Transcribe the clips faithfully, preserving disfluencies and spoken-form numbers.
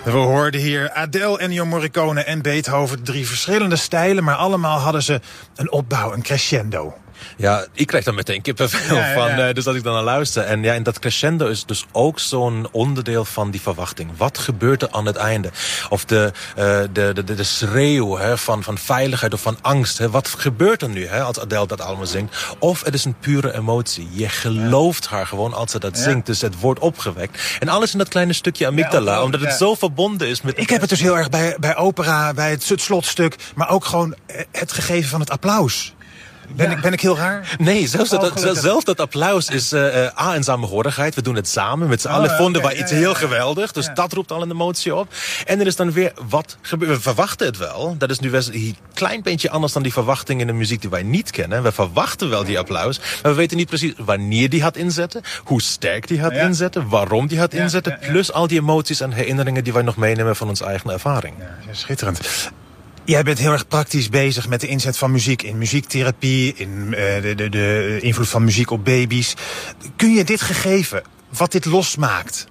We hoorden hier Adele, Ennio Morricone en Beethoven. Drie verschillende stijlen, maar allemaal hadden ze een opbouw, een crescendo. Ja, ik krijg daar meteen kippenvel ja, ja, ja. van, uh, dus dat ik dan naar luister. En ja, en dat crescendo is dus ook zo'n onderdeel van die verwachting. Wat gebeurt er aan het einde? Of de, uh, de, de, de, de schreeuw hè, van, van veiligheid of van angst. Hè? Wat gebeurt er nu hè, als Adele dat allemaal zingt? Of het is een pure emotie. Je gelooft haar gewoon als ze dat ja. zingt. Dus het wordt opgewekt. En alles in dat kleine stukje amygdala, ja, omdat het ja. zo verbonden is met... Ik heb het dus heel erg bij, bij opera, bij het, het slotstuk, maar ook gewoon het gegeven van het applaus. Ben, ja. ik, ben ik heel raar? Nee, zelfs dat, dat, zelfs dat applaus is uh, A, een samenhorigheid. We doen het samen met z'n allen. Oh, vonden okay, wij iets ja, ja, heel geweldig. Dus ja. dat roept al een emotie op. En er is dan weer, wat gebeurt? We verwachten het wel. Dat is nu een klein beetje anders dan die verwachting in de muziek die wij niet kennen. We verwachten wel die applaus. Maar we weten niet precies wanneer die gaat inzetten. Hoe sterk die gaat ja. inzetten. Waarom die gaat ja, inzetten. Ja, ja. Plus al die emoties en herinneringen die wij nog meenemen van onze eigen ervaring. Ja, schitterend. Jij bent heel erg praktisch bezig met de inzet van muziek in muziektherapie, in uh, de, de, de invloed van muziek op baby's. Kun je dit gegeven, wat dit losmaakt,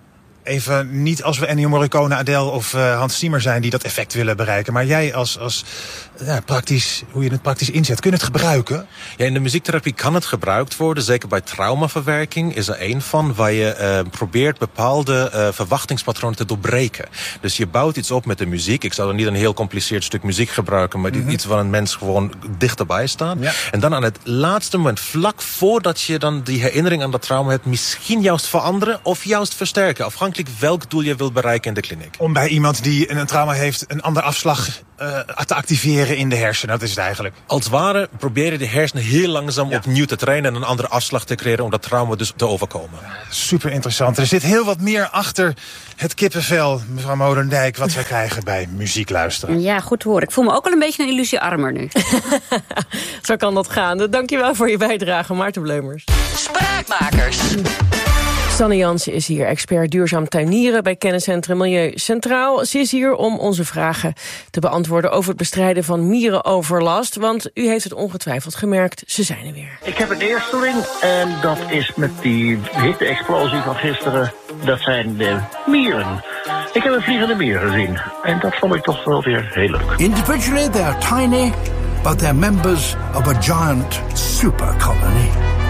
even niet als we Ennio Morricone, Adele of uh, Hans Zimmer zijn die dat effect willen bereiken, maar jij als, als ja, praktisch, hoe je het praktisch inzet, kun je het gebruiken? Ja, in de muziektherapie kan het gebruikt worden. Zeker bij traumaverwerking is er één van waar je uh, probeert bepaalde uh, verwachtingspatronen te doorbreken. Dus je bouwt iets op met de muziek. Ik zou er niet een heel compliceerd stuk muziek gebruiken, maar mm-hmm. iets waar een mens gewoon dichterbij staat. Ja. En dan aan het laatste moment, vlak voordat je dan die herinnering aan dat trauma hebt, misschien juist veranderen of juist versterken. Afhankelijk welk doel je wilt bereiken in de kliniek. Om bij iemand die een trauma heeft een andere afslag uh, te activeren in de hersenen, dat is het eigenlijk. Als het ware proberen de hersenen heel langzaam ja. opnieuw te trainen en een andere afslag te creëren om dat trauma dus te overkomen. Super interessant. Er zit heel wat meer achter het kippenvel, mevrouw Modendijk, wat wij krijgen bij muziek luisteren. Ja, goed te horen. Ik voel me ook al een beetje een illusie armer nu. Zo kan dat gaan. Dankjewel voor je bijdrage, Maarten Bleumers. Spraakmakers. Sanne Jansen is hier, expert duurzaam tuinieren bij kenniscentrum Milieu Centraal. Ze is hier om onze vragen te beantwoorden over het bestrijden van mierenoverlast. Want u heeft het ongetwijfeld gemerkt, ze zijn er weer. Ik heb een eersteling en dat is met die hitte-explosie van gisteren. Dat zijn de mieren. Ik heb een vliegende mier gezien en dat vond ik toch wel weer heel leuk. Individually they are tiny, but they're members of a giant super colony.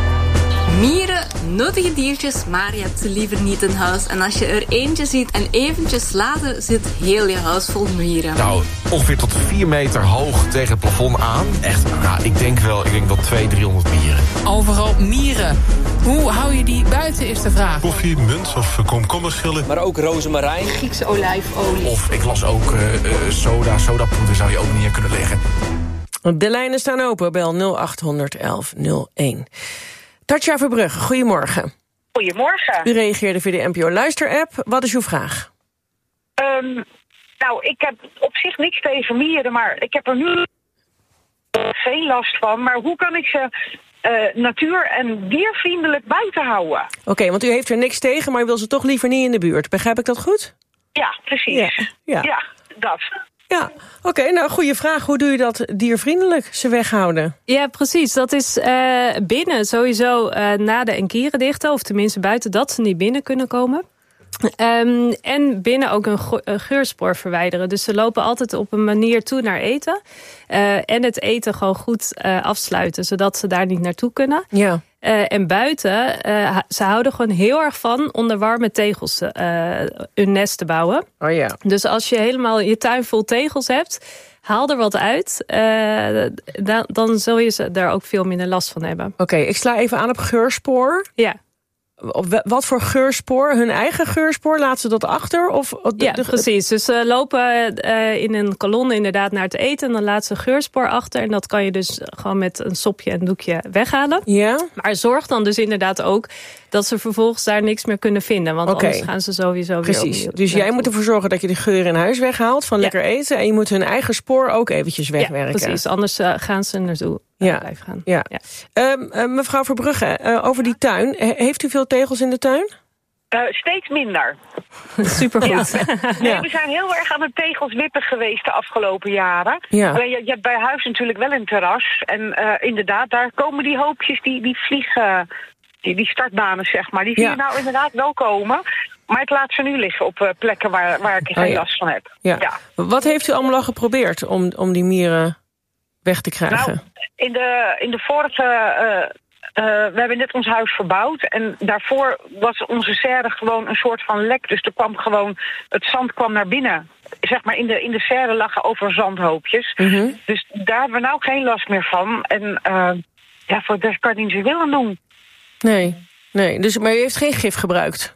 Mieren, nuttige diertjes, maar je hebt ze liever niet in huis. En als je er eentje ziet en eventjes later, zit heel je huis vol mieren. Nou, ongeveer tot vier meter hoog tegen het plafond aan. Echt, nou, ik denk wel, ik denk wel tweehonderd, driehonderd mieren. Overal mieren. Hoe hou je die buiten, is de vraag. Koffie, munt of komkommerschillen. Maar ook rozemarijn. Griekse olijfolie. Of ik las ook uh, uh, soda, sodapoeder zou je ook niet in kunnen leggen. De lijnen staan open, bel nul acht honderd elf nul één. Tatja Verbrugge, goedemorgen. Goedemorgen. U reageerde via de N P O Luister-app. Wat is uw vraag? Um, nou, ik heb op zich niks tegen mieren, maar ik heb er nu geen last van. Maar hoe kan ik ze uh, natuur- en diervriendelijk buiten houden? Oké, okay, want u heeft er niks tegen, maar u wil ze toch liever niet in de buurt. Begrijp ik dat goed? Ja, precies. Ja, ja. ja dat. Ja, oké, okay, nou, goede vraag. Hoe doe je dat diervriendelijk, ze weghouden? Ja, precies. Dat is uh, binnen sowieso uh, na de enkierendichten, of tenminste buiten dat ze niet binnen kunnen komen. Um, en binnen ook een, go- een geurspoor verwijderen. Dus ze lopen altijd op een manier toe naar eten. Uh, en het eten gewoon goed uh, afsluiten, zodat ze daar niet naartoe kunnen. Ja. Uh, en buiten, uh, ze houden gewoon heel erg van onder warme tegels uh, hun nest te bouwen. Oh ja. Dus als je helemaal je tuin vol tegels hebt, haal er wat uit. Uh, dan, dan zul je ze daar ook veel minder last van hebben. Oké, okay, ik sla even aan op geurspoor. Ja. Wat voor geurspoor? Hun eigen geurspoor? Laten ze dat achter? Of de, ja, de, precies. Dus ze uh, lopen uh, in een kolonne inderdaad naar het eten. En dan laten ze geurspoor achter. En dat kan je dus gewoon met een sopje en doekje weghalen. Ja. Maar zorg dan dus inderdaad ook dat ze vervolgens daar niks meer kunnen vinden. Want okay. anders gaan ze sowieso precies. weer opnieuw. Dus jij moet ervoor zorgen dat je de geur in huis weghaalt van ja. lekker eten. En je moet hun eigen spoor ook eventjes wegwerken. Ja, precies. Anders uh, gaan ze naartoe. Ja. Blijven gaan. Ja. Ja. Uh, uh, mevrouw Verbrugge, uh, over die tuin. He- heeft u veel tegels in de tuin? Uh, steeds minder. Supergoed. Ja. Nee, we zijn heel erg aan de tegels wippen geweest de afgelopen jaren. Ja. Je, je hebt bij huis natuurlijk wel een terras. En uh, inderdaad, daar komen die hoopjes, die, die vliegen, die, die startbanen zeg maar. Die zie je ja. nou inderdaad wel komen. Maar ik laat ze nu liggen op uh, plekken waar, waar ik geen oh, ja. last van heb. Ja. Ja. Wat heeft u allemaal al geprobeerd om, om die mieren weg te krijgen? Nou, in de, in de vorige... Uh, Uh, we hebben net ons huis verbouwd en daarvoor was onze serre gewoon een soort van lek. Dus er kwam gewoon, het zand kwam naar binnen. Zeg maar, in de, in de serre lagen over zandhoopjes. Mm-hmm. Dus daar hebben we nou geen last meer van. En uh, ja, voor daar kan je niet zoveel aan doen. Nee, nee. Dus, maar u heeft geen gif gebruikt?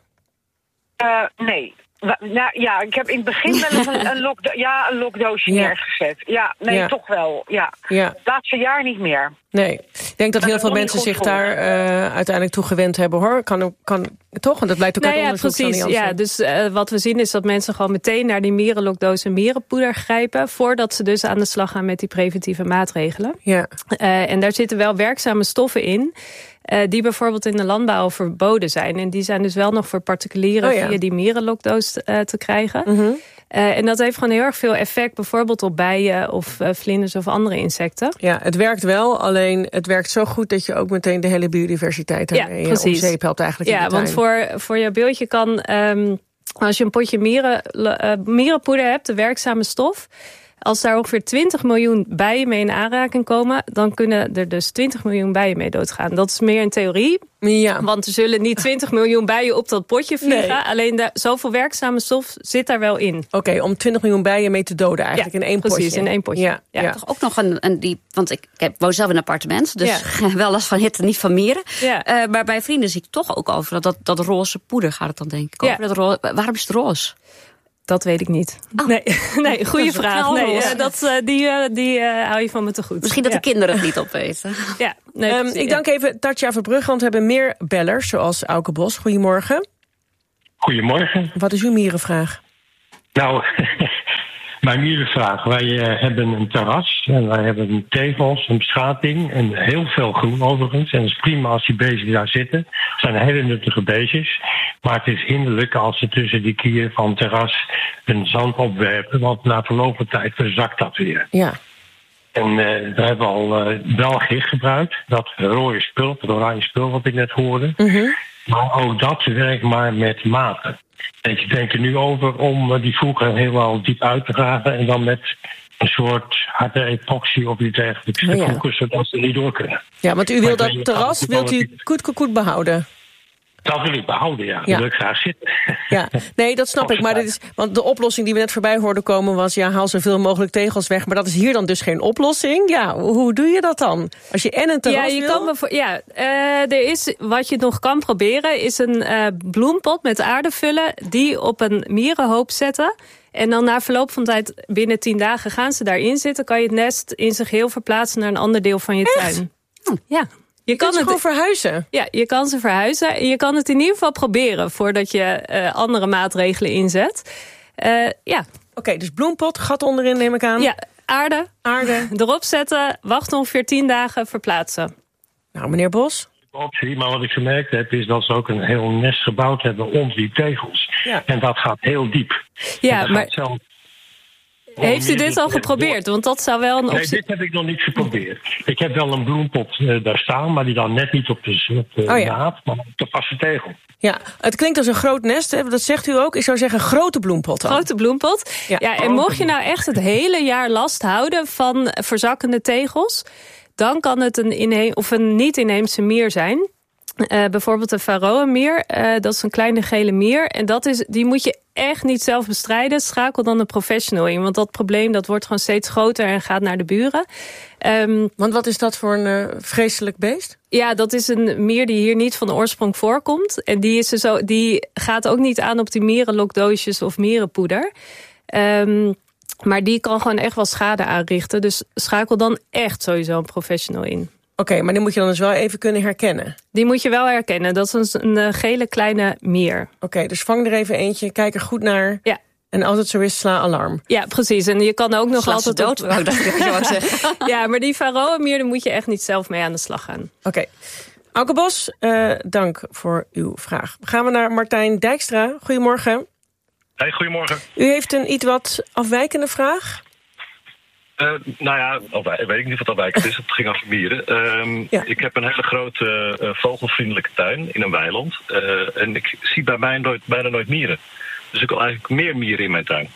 Uh, nee. Nou, ja, ik heb in het begin wel eens een, een, lokdo- ja, een lokdoosje ja. neergezet. Ja, nee, ja. toch wel. Ja. Ja. Het laatste jaar niet meer. Nee, ik denk dat, dat heel veel mensen zich daar uh, uiteindelijk toe gewend hebben, hoor. Kan, kan toch? Want dat blijkt ook nou uit ja, onderzoek. Precies, ja, dus uh, wat we zien is dat mensen gewoon meteen naar die mierenlokdoos en mierenpoeder grijpen, voordat ze dus aan de slag gaan met die preventieve maatregelen. Ja. Uh, en daar zitten wel werkzame stoffen in, Uh, die bijvoorbeeld in de landbouw verboden zijn. En die zijn dus wel nog voor particulieren oh ja. via die mierenlokdoos uh, te krijgen. Mm-hmm. Uh, en dat heeft gewoon heel erg veel effect, bijvoorbeeld op bijen of uh, vlinders of andere insecten. Ja, het werkt wel, alleen het werkt zo goed dat je ook meteen de hele biodiversiteit daarmee ja, om zeep helpt eigenlijk ja, in de tuin. Want voor, voor je beeldje kan, um, als je een potje mieren, uh, mierenpoeder hebt, de werkzame stof, als daar ongeveer twintig miljoen bijen mee in aanraking komen, dan kunnen er dus twintig miljoen bijen mee doodgaan. Dat is meer een theorie. Ja. Want er zullen niet twintig miljoen bijen op dat potje vliegen. Nee. Alleen de, zoveel werkzame stof zit daar wel in. Oké, okay, om twintig miljoen bijen mee te doden eigenlijk ja, in één precies, potje. in één potje. Ja, ja, ja. toch ook nog een, een die, want ik, ik woon zelf in een appartement, dus ja. wel last van hitte, niet van mieren. Ja. Uh, maar bij vrienden zie ik toch ook over dat, dat roze poeder gaat het dan denk ik. Over ja. dat roze, waarom is het roze? Dat weet ik niet. Oh. Nee, nee, goede vraag. Nee, uh, dat, uh, die uh, die uh, hou je van me te goed. Misschien dat ja. de kinderen het niet opweten. Ja, nee, um, ik dank even Tatja Verbrugge, want we hebben meer bellers, zoals Auke Bos. Goedemorgen. Goedemorgen. Wat is uw mierenvraag? Nou, mijn mierenvraag. Wij uh, hebben een terras en wij hebben tegels, een bestrating en heel veel groen overigens. En het is prima als die beestjes daar zitten. Het zijn hele nuttige beestjes. Maar het is hinderlijk als ze tussen die kieren van het terras een zand opwerpen. Want na verloop van tijd verzakt dat weer. Ja. En uh, we hebben al uh, Belgisch gebruikt. Dat rode spul, dat oranje spul wat ik net hoorde. Mm-hmm. Maar ook dat werkt maar met mate. En je denkt er nu over om uh, die voegen helemaal diep uit te graven. En dan met een soort harde epoxy of iets dergelijks te oh, ja. voegen, zodat ze niet door kunnen. Ja, want u wil dat terras wilt u goed, goed, goed behouden. Dat wil ik behouden, ja. Dat ja. wil ik graag zitten. Ja, nee, dat snap ik. Maar dit is, want de oplossing die we net voorbij hoorden komen was, ja, haal zoveel mogelijk tegels weg. Maar dat is hier dan dus geen oplossing. Ja, hoe doe je dat dan? Als je en een terras ja, je wil? Kan bevo- ja, uh, er is, wat je nog kan proberen, is een uh, bloempot met aarde vullen, die op een mierenhoop zetten. En dan na verloop van tijd, binnen tien dagen gaan ze daarin zitten. Kan je het nest in zijn geheel verplaatsen naar een ander deel van je Echt? tuin. Hm. Ja. Je, je kan het gewoon verhuizen? Ja, je kan ze verhuizen. Je kan het in ieder geval proberen voordat je uh, andere maatregelen inzet. Uh, ja. Oké, okay, dus bloempot, gat onderin neem ik aan. Ja, aarde. Aarde. Erop zetten, wachten ongeveer tien dagen, verplaatsen. Nou, meneer Bos? Optie, maar wat ik gemerkt heb is dat ze ook een heel nest gebouwd hebben onder die tegels. Ja. En dat gaat heel diep. Ja, maar zelf... heeft u dit al geprobeerd? Want dat zou wel een optie... Nee, dit heb ik nog niet geprobeerd. Ik heb wel een bloempot uh, daar staan, maar die dan net niet op de, op de oh, ja. naad, maar op de vaste tegel. Ja, het klinkt als een groot nest, hè? Dat zegt u ook. Ik zou zeggen grote bloempot dan. Grote bloempot. Ja. Ja, en mocht je nou echt het hele jaar last houden van verzakkende tegels, dan kan het een, inheem, of een niet-inheemse mier zijn. Uh, bijvoorbeeld de Varroa-mier. Uh, dat is een kleine gele mier. En dat is, die moet je echt niet zelf bestrijden. Schakel dan een professional in. Want dat probleem dat wordt gewoon steeds groter en gaat naar de buren. Um, want wat is dat voor een uh, vreselijk beest? Ja, dat is een mier die hier niet van oorsprong voorkomt. En die, is er zo, die gaat ook niet aan op die mierenlokdoosjes of mierenpoeder. Um, maar die kan gewoon echt wel schade aanrichten. Dus schakel dan echt sowieso een professional in. Oké, okay, maar die moet je dan dus wel even kunnen herkennen? Die moet je wel herkennen. Dat is een, een gele kleine mier. Oké, okay, dus vang er even eentje, kijk er goed naar. Ja. En als het zo is, sla alarm. Ja, precies. En je kan ook nog Sla altijd... dood, op... dat ik zo zeggen. Ja, maar die Varroa-mier, daar moet je echt niet zelf mee aan de slag gaan. Oké. Okay. Auke Bos, uh, dank voor uw vraag. Gaan we naar Martijn Dijkstra. Goedemorgen. Hey, goedemorgen. U heeft een iets wat afwijkende vraag? Uh, nou ja, alwij, weet ik niet wat afwijkend is. Het ging over mieren. Um, ja. Ik heb een hele grote uh, vogelvriendelijke tuin in een weiland. Uh, en ik zie bij mij nooit, bijna nooit mieren. Dus ik wil eigenlijk meer mieren in mijn tuin.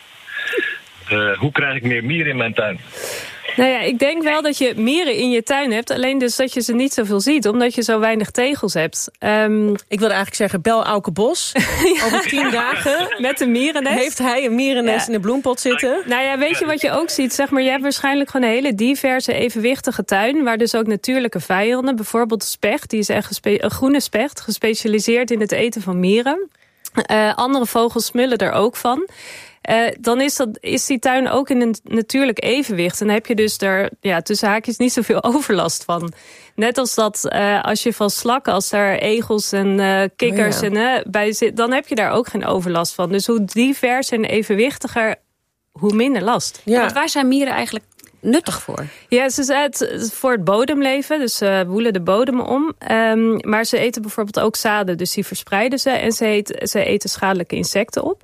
Uh, hoe krijg ik meer mieren in mijn tuin? Nou ja, ik denk wel dat je mieren in je tuin hebt. Alleen dus dat je ze niet zoveel ziet, omdat je zo weinig tegels hebt. Um, ik wilde eigenlijk zeggen, bel Auke Bos. ja. Over tien dagen met een mierennest. Heeft hij een mierennest ja. in een bloempot zitten? Nou ja, weet je wat je ook ziet? Zeg maar, je hebt waarschijnlijk gewoon een hele diverse, evenwichtige tuin, waar dus ook natuurlijke vijanden, bijvoorbeeld de specht, die is echt gespe- een groene specht, gespecialiseerd in het eten van mieren. Uh, andere vogels smullen er ook van. Uh, dan is, dat, is die tuin ook in een natuurlijk evenwicht. En dan heb je dus er ja, tussen haakjes niet zoveel overlast van. Net als dat uh, als je van slakken, als daar egels en uh, kikkers oh ja. en, uh, bij zit, dan heb je daar ook geen overlast van. Dus hoe divers en evenwichtiger, hoe minder last. Ja. Want waar zijn mieren eigenlijk nuttig voor? Ja, ze zijn het voor het bodemleven. Dus ze woelen de bodem om. Um, maar ze eten bijvoorbeeld ook zaden. Dus die verspreiden ze. En ze, heet, ze eten schadelijke insecten op.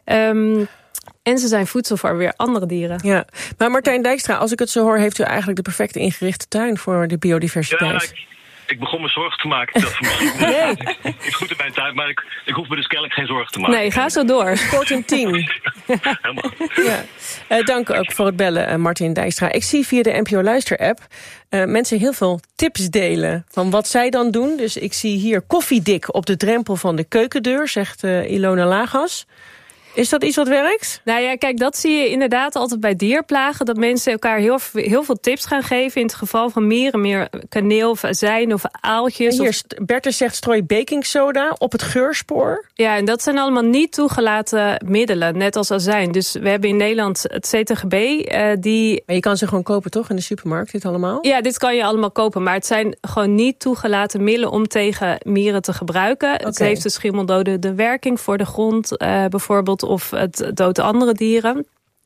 Um, En ze zijn voedsel voor weer andere dieren. Ja, maar Martijn Dijkstra, als ik het zo hoor, heeft u eigenlijk de perfecte ingerichte tuin voor de biodiversiteit. Ja, ik, ik begon me zorgen te maken. Dat misschien nee. iets goed in mijn tuin, maar ik, ik hoef me dus kennelijk geen zorgen te maken. Nee, ga zo door. Kort en tien. Helemaal. Ja. Uh, dank ook voor het bellen, uh, Martin Dijkstra. Ik zie via de N P O Luister-app uh, mensen heel veel tips delen van wat zij dan doen. Dus ik zie hier koffiedik op de drempel van de keukendeur, zegt uh, Ilona Lagas. Is dat iets wat werkt? Nou ja, kijk, dat zie je inderdaad altijd bij dierplagen. Dat mensen elkaar heel, heel veel tips gaan geven. In het geval van mieren, meer kaneel of azijn of aaltjes. En hier, of... Berthe zegt strooi baking soda op het geurspoor. Ja, en dat zijn allemaal niet toegelaten middelen, net als azijn. Dus we hebben in Nederland het C T G B. Uh, die... Maar je kan ze gewoon kopen, toch? In de supermarkt, dit allemaal? Ja, dit kan je allemaal kopen. Maar het zijn gewoon niet toegelaten middelen om tegen mieren te gebruiken. Okay. Het heeft de schimmeldodende werking voor de grond, uh, bijvoorbeeld. Of het doodt andere dieren.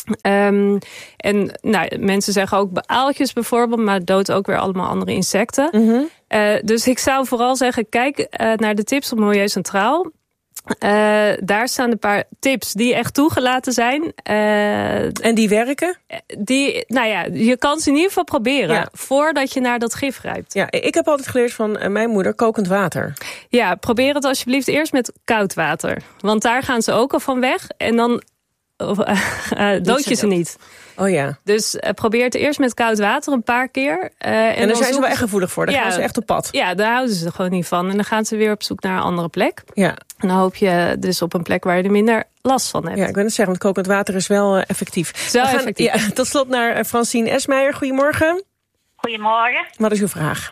Um, en nou, mensen zeggen ook aaltjes bijvoorbeeld, maar het doodt ook weer allemaal andere insecten. Mm-hmm. Uh, dus ik zou vooral zeggen, kijk uh, naar de tips op Milieu Centraal. Uh, daar staan een paar tips die echt toegelaten zijn. Uh, en die werken? Die, nou ja, je kan ze in ieder geval proberen. Ja. Voordat je naar dat gif grijpt. Ja, ik heb altijd geleerd van uh, mijn moeder kokend water. Ja, probeer het alsjeblieft eerst met koud water. Want daar gaan ze ook al van weg. En dan uh, uh, dood je ze niet. Oh ja. Dus uh, probeer het eerst met koud water een paar keer. Uh, en, en daar zijn ze wel echt gevoelig voor. Daar ja, gaan ze echt op pad. Ja, daar houden ze er gewoon niet van. En dan gaan ze weer op zoek naar een andere plek. Ja. En dan hoop je dus op een plek waar je er minder last van hebt. Ja, ik wil het zeggen, want kokend water is wel uh, effectief. Zo We gaan, effectief. Ja, tot slot naar uh, Francine Esmeijer. Goedemorgen. Goedemorgen. Wat is uw vraag?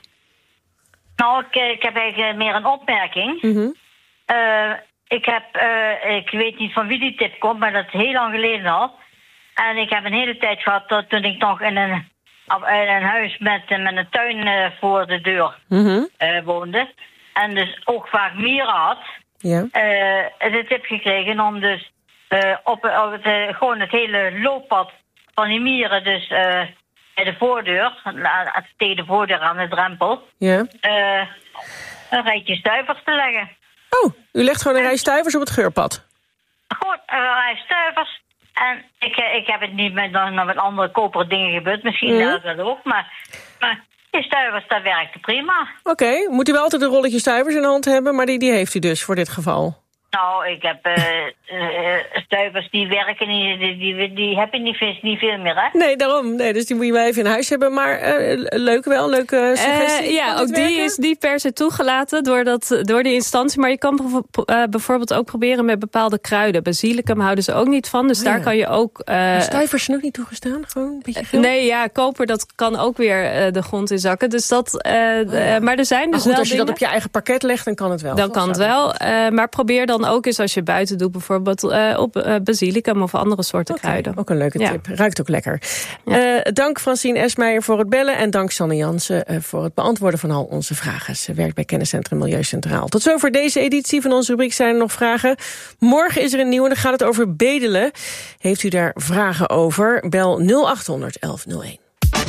Nou, ik, ik heb eigenlijk meer een opmerking. Mm-hmm. Uh, ik heb, uh, ik weet niet van wie die tip komt, maar dat is heel lang geleden al. En ik heb een hele tijd gehad dat toen ik nog in een, in een huis met, met een tuin uh, voor de deur mm-hmm. uh, woonde. En dus ook vaak mieren had. Ja. Uh, de tip gekregen om dus uh, op, op het, uh, gewoon het hele looppad van die mieren, dus uh, bij de voordeur, tegen de voordeur aan de drempel, ja. uh, een rijtje stuivers te leggen. Oh, u legt gewoon een rij stuivers op het geurpad? Gewoon een rij stuivers. En ik, ik heb het niet met, nog met andere koperen dingen gebeurd. Misschien mm. dat ook, maar, maar die stuivers, dat werkte prima. Oké, okay. Moet u wel altijd een rolletje stuivers in de hand hebben, maar die, die heeft u dus voor dit geval? Nou, ik heb uh, uh, stuivers die werken niet, die, die, die heb je niet, niet veel meer, hè? Nee, daarom. Nee, dus die moet je wel even in huis hebben. Maar uh, leuk wel, leuke suggestie. Uh, ja, ook die werken? Is niet per se toegelaten door, dat, door die instantie. Maar je kan uh, bijvoorbeeld ook proberen met bepaalde kruiden. Basilicum houden ze ook niet van, dus oh, daar ja. kan je ook... Uh, stuivers zijn ook niet toegestaan? Gewoon een beetje veel? Nee, ja, koper, dat kan ook weer uh, de grond in zakken. Dus dat, uh, oh, ja. uh, maar er zijn dus maar goed, wel als je dingen, dat op je eigen parket legt, dan kan het wel. Dan kan het wel, uh, maar probeer dan ook eens als je buiten doet, bijvoorbeeld uh, op uh, basilicum of andere soorten okay, kruiden. Ook een leuke tip. Ja. Ruikt ook lekker. Ja. Uh, dank Francine Esmeijer voor het bellen en dank Sanne Jansen uh, voor het beantwoorden van al onze vragen. Ze werkt bij Kenniscentrum Milieu Centraal. Tot zover deze editie van onze rubriek Zijn er nog vragen? Morgen is er een nieuwe, dan gaat het over bedelen. Heeft u daar vragen over? Bel nul acht honderd elf nul één.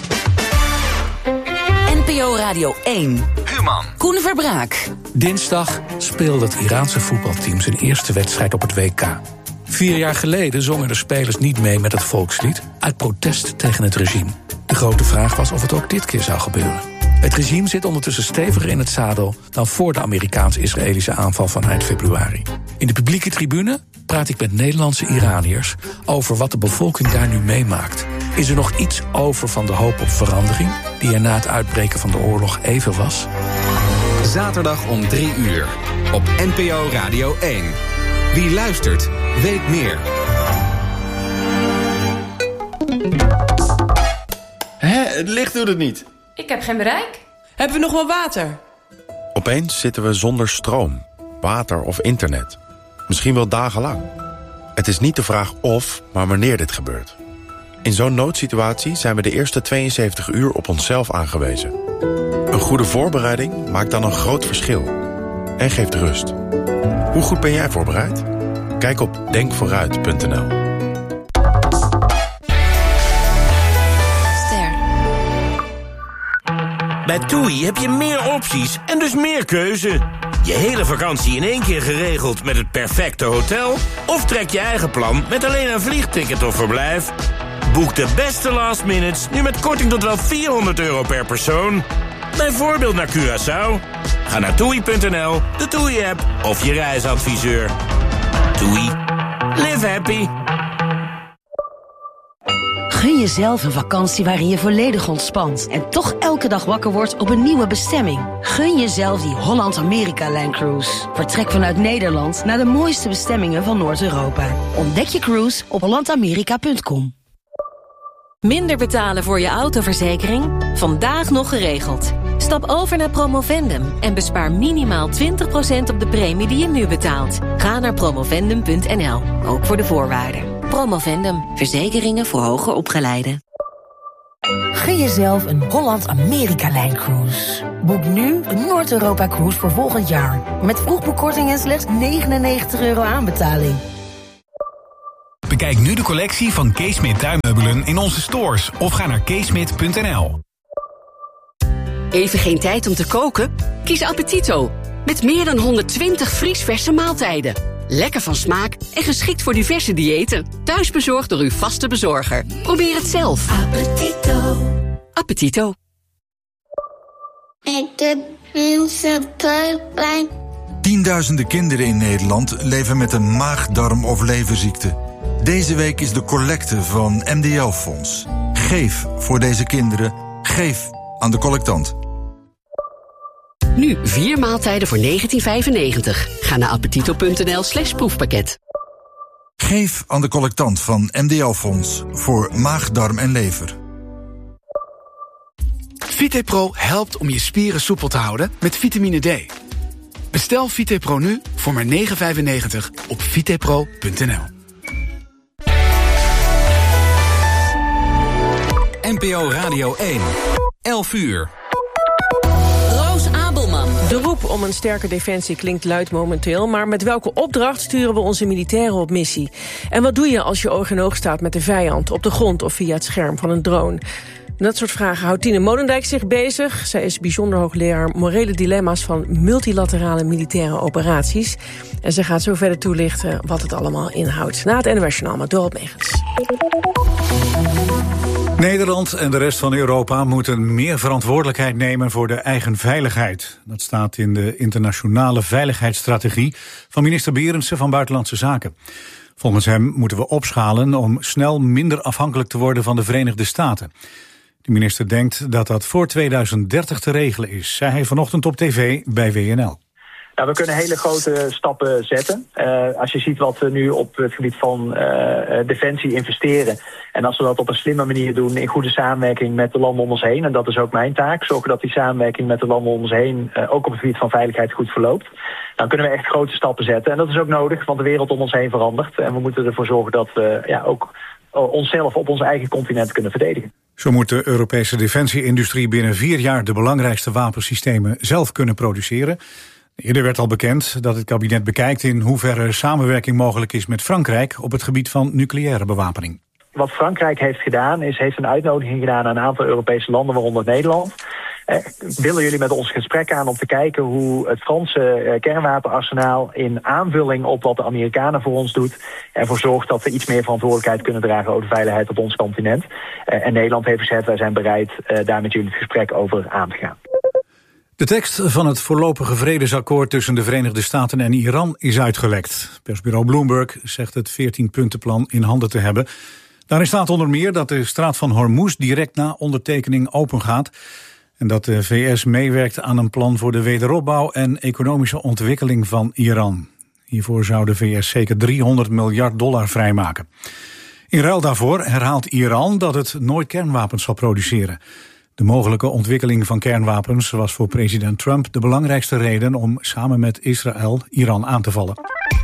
N P O Radio één. Human. Koen Verbraak. Dinsdag speelde het Iraanse voetbalteam zijn eerste wedstrijd op het W K. Vier jaar geleden zongen de spelers niet mee met het volkslied uit protest tegen het regime. De grote vraag was of het ook dit keer zou gebeuren. Het regime zit ondertussen steviger in het zadel dan voor de Amerikaans-Israëlische aanval van eind februari. In de publieke tribune praat ik met Nederlandse Iraniërs over wat de bevolking daar nu meemaakt. Is er nog iets over van de hoop op verandering die er na het uitbreken van de oorlog even was? Zaterdag om drie uur op N P O Radio één. Wie luistert, weet meer. Hé, het licht doet het niet. Ik heb geen bereik. Hebben we nog wel water? Opeens zitten we zonder stroom, water of internet. Misschien wel dagenlang. Het is niet de vraag of, maar wanneer dit gebeurt. In zo'n noodsituatie zijn we de eerste tweeënzeventig uur op onszelf aangewezen. Een goede voorbereiding maakt dan een groot verschil. En geeft rust. Hoe goed ben jij voorbereid? Kijk op denk vooruit punt n l. Bij TUI heb je meer opties en dus meer keuze. Je hele vakantie in één keer geregeld met het perfecte hotel? Of trek je eigen plan met alleen een vliegticket of verblijf? Boek de beste last minutes nu met korting tot wel vierhonderd euro per persoon. Bijvoorbeeld naar Curaçao. Ga naar toei punt n l, de TUI-app of je reisadviseur. TUI. Live happy. Gun jezelf een vakantie waarin je volledig ontspant en toch elke dag wakker wordt op een nieuwe bestemming. Gun jezelf die Holland-Amerika-Line Cruise. Vertrek vanuit Nederland naar de mooiste bestemmingen van Noord-Europa. Ontdek je cruise op holland amerika punt com. Minder betalen voor je autoverzekering? Vandaag nog geregeld. Stap over naar Promovendum en bespaar minimaal twintig procent op de premie die je nu betaalt. Ga naar promovendum punt n l, ook voor de voorwaarden. Promovendum, verzekeringen voor hoger opgeleiden. Gun jezelf een Holland-Amerika-Line Cruise. Boek nu een Noord-Europa-cruise voor volgend jaar. Met vroegboekkorting en slechts negenennegentig euro aanbetaling. Bekijk nu de collectie van Keesmit tuinmeubelen in onze stores of ga naar keesmit punt n l. Even geen tijd om te koken? Kies Appetito. Met meer dan honderdtwintig vriesverse maaltijden. Lekker van smaak en geschikt voor diverse diëten. Thuisbezorgd door uw vaste bezorger. Probeer het zelf. Appetito. Appetito. Ik heb een buikpijn. Tienduizenden kinderen in Nederland leven met een maag-darm- of leverziekte. Deze week is de collecte van M D L-fonds. Geef voor deze kinderen. Geef aan de collectant. Nu vier maaltijden voor negentien vijfennegentig. Ga naar appetito punt n l slash proefpakket. Geef aan de collectant van M D L-fonds voor maag, darm en lever. VitePro helpt om je spieren soepel te houden met vitamine D. Bestel VitePro nu voor maar negen vijfennegentig op vitepro punt n l. N P O Radio één. elf uur. Roos Abelman. De roep om een sterke defensie klinkt luid momenteel, maar met welke opdracht sturen we onze militairen op missie? En wat doe je als je oog in oog staat met de vijand, op de grond of via het scherm van een drone? Dat soort vragen houdt Tine Molendijk zich bezig. Zij is bijzonder hoogleraar morele dilemma's van multilaterale militaire operaties. En ze gaat zo verder toelichten wat het allemaal inhoudt. Na het N O S-journaal met Dorot Megens. Nederland en de rest van Europa moeten meer verantwoordelijkheid nemen voor de eigen veiligheid. Dat staat in de internationale veiligheidsstrategie van minister Berendsen van Buitenlandse Zaken. Volgens hem moeten we opschalen om snel minder afhankelijk te worden van de Verenigde Staten. De minister denkt dat dat voor tweeduizend dertig te regelen is, zei hij vanochtend op tv bij W N L. Nou, we kunnen hele grote stappen zetten. Uh, als je ziet wat we nu op het gebied van uh, defensie investeren. En als we dat op een slimme manier doen in goede samenwerking met de landen om ons heen. En dat is ook mijn taak. Zorgen dat die samenwerking met de landen om ons heen uh, ook op het gebied van veiligheid goed verloopt. Dan kunnen we echt grote stappen zetten. En dat is ook nodig, want de wereld om ons heen verandert. En we moeten ervoor zorgen dat we ja, ook onszelf op ons eigen continent kunnen verdedigen. Zo moet de Europese defensieindustrie binnen vier jaar de belangrijkste wapensystemen zelf kunnen produceren. Eerder werd al bekend dat het kabinet bekijkt in hoeverre samenwerking mogelijk is met Frankrijk op het gebied van nucleaire bewapening. Wat Frankrijk heeft gedaan, is heeft een uitnodiging gedaan aan een aantal Europese landen, waaronder Nederland. Eh, willen jullie met ons gesprek aan om te kijken hoe het Franse eh, kernwapenarsenaal in aanvulling op wat de Amerikanen voor ons doet, ervoor zorgt dat we iets meer verantwoordelijkheid kunnen dragen over de veiligheid op ons continent. Eh, en Nederland heeft gezegd, wij zijn bereid eh, daar met jullie het gesprek over aan te gaan. De tekst van het voorlopige vredesakkoord tussen de Verenigde Staten en Iran is uitgelekt. Persbureau Bloomberg zegt het veertien-puntenplan in handen te hebben. Daarin staat onder meer dat de straat van Hormuz direct na ondertekening opengaat en dat de V S meewerkt aan een plan voor de wederopbouw en economische ontwikkeling van Iran. Hiervoor zou de V S zeker driehonderd miljard dollar vrijmaken. In ruil daarvoor herhaalt Iran dat het nooit kernwapens zal produceren. De mogelijke ontwikkeling van kernwapens was voor president Trump de belangrijkste reden om samen met Israël Iran aan te vallen.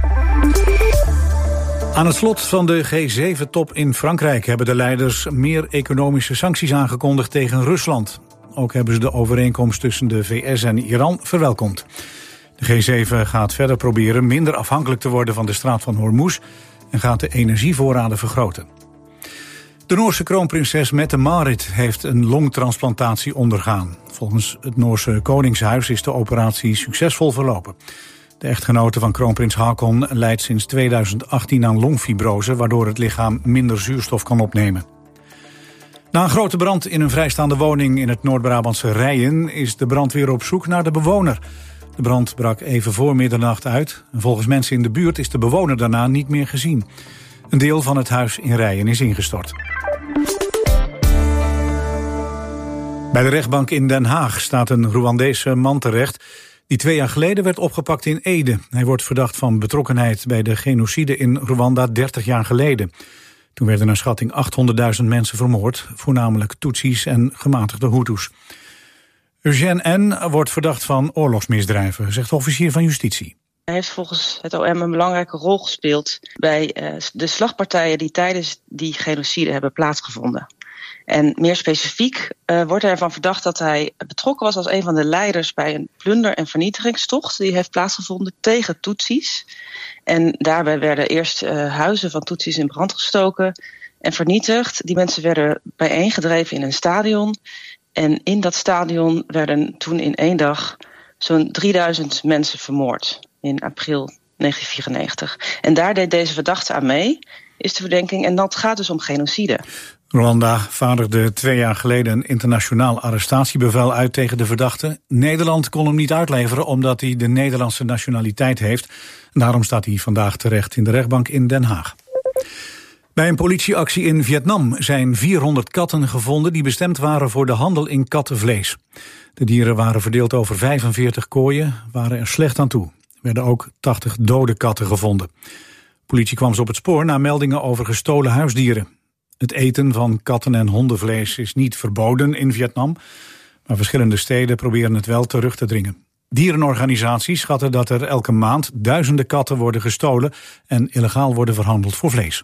Aan het slot van de G zeven top in Frankrijk hebben de leiders meer economische sancties aangekondigd tegen Rusland. Ook hebben ze de overeenkomst tussen de V S en Iran verwelkomd. De G zeven gaat verder proberen minder afhankelijk te worden van de straat van Hormuz en gaat de energievoorraden vergroten. De Noorse kroonprinses Mette-Marit heeft een longtransplantatie ondergaan. Volgens het Noorse Koningshuis is de operatie succesvol verlopen. De echtgenote van kroonprins Haakon lijdt sinds tweeduizend achttien aan longfibrose, waardoor het lichaam minder zuurstof kan opnemen. Na een grote brand in een vrijstaande woning in het Noord-Brabantse Rijen is de brandweer op zoek naar de bewoner. De brand brak even voor middernacht uit. En volgens mensen in de buurt is de bewoner daarna niet meer gezien. Een deel van het huis in Rijen is ingestort. Bij de rechtbank in Den Haag staat een Rwandese man terecht die twee jaar geleden werd opgepakt in Ede. Hij wordt verdacht van betrokkenheid bij de genocide in Rwanda dertig jaar geleden. Toen werden naar schatting achthonderdduizend mensen vermoord, voornamelijk Tutsis en gematigde Hutus. Eugène N. wordt verdacht van oorlogsmisdrijven, zegt de officier van justitie. Hij heeft volgens het O M een belangrijke rol gespeeld bij uh, de slagpartijen die tijdens die genocide hebben plaatsgevonden. En meer specifiek uh, wordt hij ervan verdacht dat hij betrokken was als een van de leiders bij een plunder- en vernietigingstocht die heeft plaatsgevonden tegen Tutsis. En daarbij werden eerst uh, huizen van Tutsis in brand gestoken en vernietigd. Die mensen werden bijeengedreven in een stadion. En in dat stadion werden toen in één dag zo'n drieduizend mensen vermoord in april negentien vierennegentig. En daar deed deze verdachte aan mee, is de verdenking. En dat gaat dus om genocide. Rwanda vaardigde twee jaar geleden een internationaal arrestatiebevel uit tegen de verdachte. Nederland kon hem niet uitleveren omdat hij de Nederlandse nationaliteit heeft. En daarom staat hij vandaag terecht in de rechtbank in Den Haag. Bij een politieactie in Vietnam zijn vierhonderd katten gevonden die bestemd waren voor de handel in kattenvlees. De dieren waren verdeeld over vijfenveertig kooien, waren er slecht aan toe. Er werden ook tachtig dode katten gevonden. Politie kwam ze op het spoor na meldingen over gestolen huisdieren. Het eten van katten- en hondenvlees is niet verboden in Vietnam, maar verschillende steden proberen het wel terug te dringen. Dierenorganisaties schatten dat er elke maand duizenden katten worden gestolen en illegaal worden verhandeld voor vlees.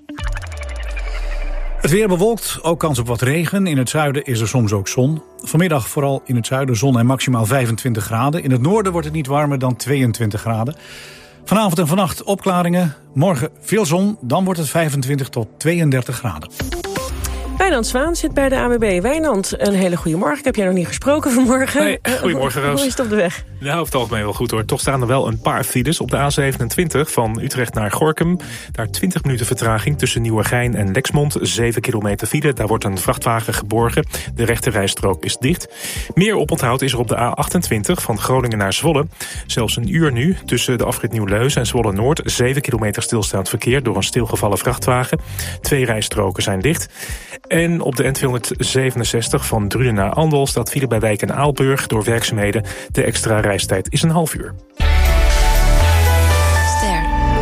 Het weer bewolkt, ook kans op wat regen. In het zuiden is er soms ook zon. Vanmiddag vooral in het zuiden zon en maximaal vijfentwintig graden. In het noorden wordt het niet warmer dan tweeëntwintig graden. Vanavond en vannacht opklaringen. Morgen veel zon, dan wordt het vijfentwintig tot tweeëndertig graden. Wijnand Zwaan zit bij de A W B. Wijnand, een hele goede morgen. Ik heb jij nog niet gesproken vanmorgen. Nee, goedemorgen, Roos. Hoe is het op de weg? Ja, over het algemeen wel goed hoor. Toch staan er wel een paar files op de A zevenentwintig van Utrecht naar Gorinchem. Daar twintig minuten vertraging tussen Nieuwegein en Lexmond. zeven kilometer file, daar wordt een vrachtwagen geborgen. De rechterrijstrook is dicht. Meer oponthoud is er op de A achtentwintig van Groningen naar Zwolle. Zelfs een uur nu tussen de afrit Nieuw-Leus en Zwolle-Noord. zeven kilometer stilstaand verkeer door een stilgevallen vrachtwagen. Twee rijstroken zijn dicht. En op de N tweehonderdzevenenzestig van Drunen naar Andel staat file bij Wijk en Aalburg door werkzaamheden. De extra reistijd is een half uur. Ster.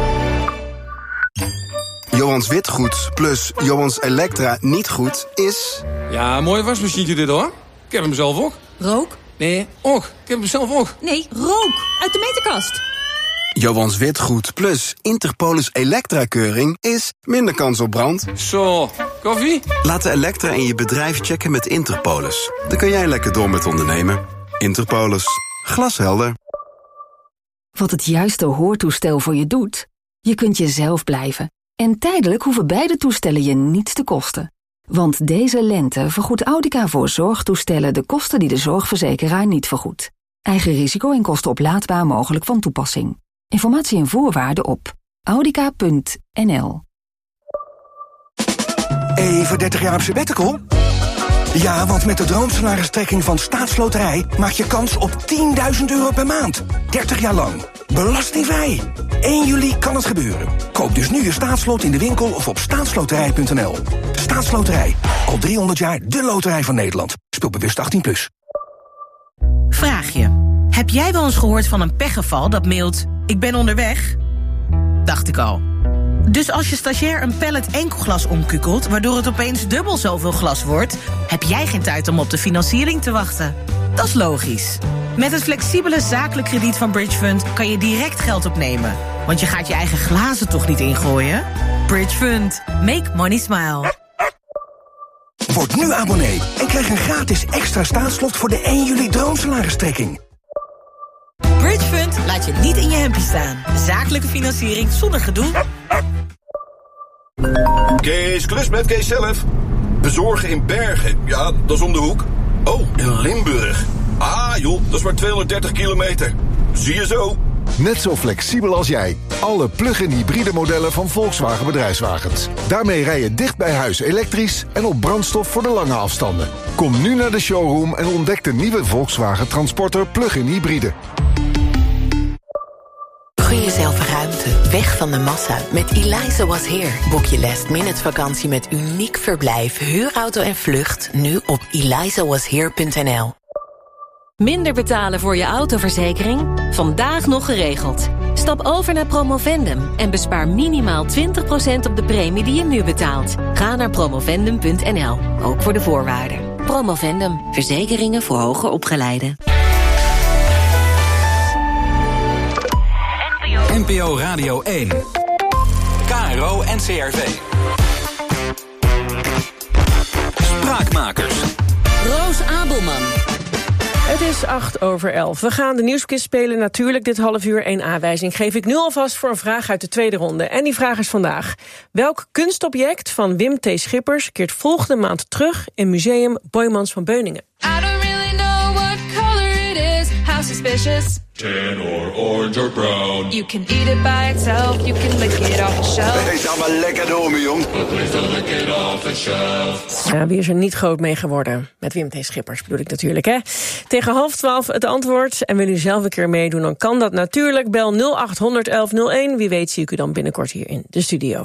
Johans Witgoed plus Johans Elektra niet goed is... Ja, mooi wasmachientje dit hoor. Ik heb hem zelf ook. Rook? Nee, ook. Ik heb hem zelf ook. Nee, rook. Uit de meterkast. Johans Witgoed plus Interpolis Elektra-keuring is minder kans op brand. Zo, koffie? Laat de Elektra in je bedrijf checken met Interpolis. Dan kan jij lekker door met ondernemen. Interpolis. Glashelder. Wat het juiste hoortoestel voor je doet? Je kunt jezelf blijven En tijdelijk hoeven beide toestellen je niets te kosten. Want deze lente vergoedt Audica voor zorgtoestellen de kosten die de zorgverzekeraar niet vergoedt. Eigen risico en kosten oplaadbaar mogelijk van toepassing. Informatie en voorwaarden op audica punt n l. Even dertig jaar op sabbatical? Ja, want met de droomsalaristrekking van Staatsloterij maak je kans op tienduizend euro per maand. dertig jaar lang. Belastingvrij. één juli kan het gebeuren. Koop dus nu je staatslot in de winkel of op staatsloterij punt n l. Staatsloterij. Al driehonderd jaar de loterij van Nederland. Speel bewust achttien plus. Vraag je. Heb jij wel eens gehoord van een pechgeval dat mailt... ik ben onderweg? Dacht ik al. Dus als je stagiair een pallet enkelglas omkukelt... waardoor het opeens dubbel zoveel glas wordt... heb jij geen tijd om op de financiering te wachten. Dat is logisch. Met het flexibele zakelijk krediet van Bridgefund... kan je direct geld opnemen. Want je gaat je eigen glazen toch niet ingooien? Bridgefund. Make money smile. Word nu abonnee en krijg een gratis extra staatslot... voor de één juli droomsalaristrekking. Bridgefund laat je niet in je hempie staan. Zakelijke financiering zonder gedoe. Kees, klus met Kees zelf. Bezorgen in Bergen, ja, dat is om de hoek. Oh, in Limburg. Ah joh, dat is maar tweehonderddertig kilometer. Zie je zo. Net zo flexibel als jij. Alle plug-in hybride modellen van Volkswagen Bedrijfswagens. Daarmee rij je dicht bij huis elektrisch en op brandstof voor de lange afstanden. Kom nu naar de showroom en ontdek de nieuwe Volkswagen Transporter plug-in hybride. Gun jezelf ruimte, weg van de massa. Met Eliza Was Here boek je last minute vakantie met uniek verblijf, huurauto en vlucht nu op eliza was here punt n l. Minder betalen voor je autoverzekering? Vandaag nog geregeld. Stap over naar Promovendum en bespaar minimaal twintig procent op de premie die je nu betaalt. Ga naar promovendum punt n l, ook voor de voorwaarden. Promovendum, verzekeringen voor hoger opgeleiden. N P O Radio één. K R O N C R V. Spraakmakers. Roos Abelman. Het is acht over elf. We gaan de nieuwsquiz spelen. Natuurlijk dit half uur. Één aanwijzing geef ik nu alvast voor een vraag uit de tweede ronde. En die vraag is vandaag. Welk kunstobject van Wim T. Schippers keert volgende maand terug in museum Boijmans van Beuningen? I don't really know what color it is. How suspicious. Tan or orange or brown. You can eat it by itself. You can lick it off the shelf. Hey, zal maar lekker door me, jong. But please don't lick it off the shelf. Ja, wie is er niet groot mee geworden? Met Wim T. Schippers bedoel ik natuurlijk, hè? Tegen half twaalf het antwoord. En wil u zelf een keer meedoen, dan kan dat natuurlijk. Bel nul acht honderd elf nul één. Wie weet zie ik u dan binnenkort hier in de studio.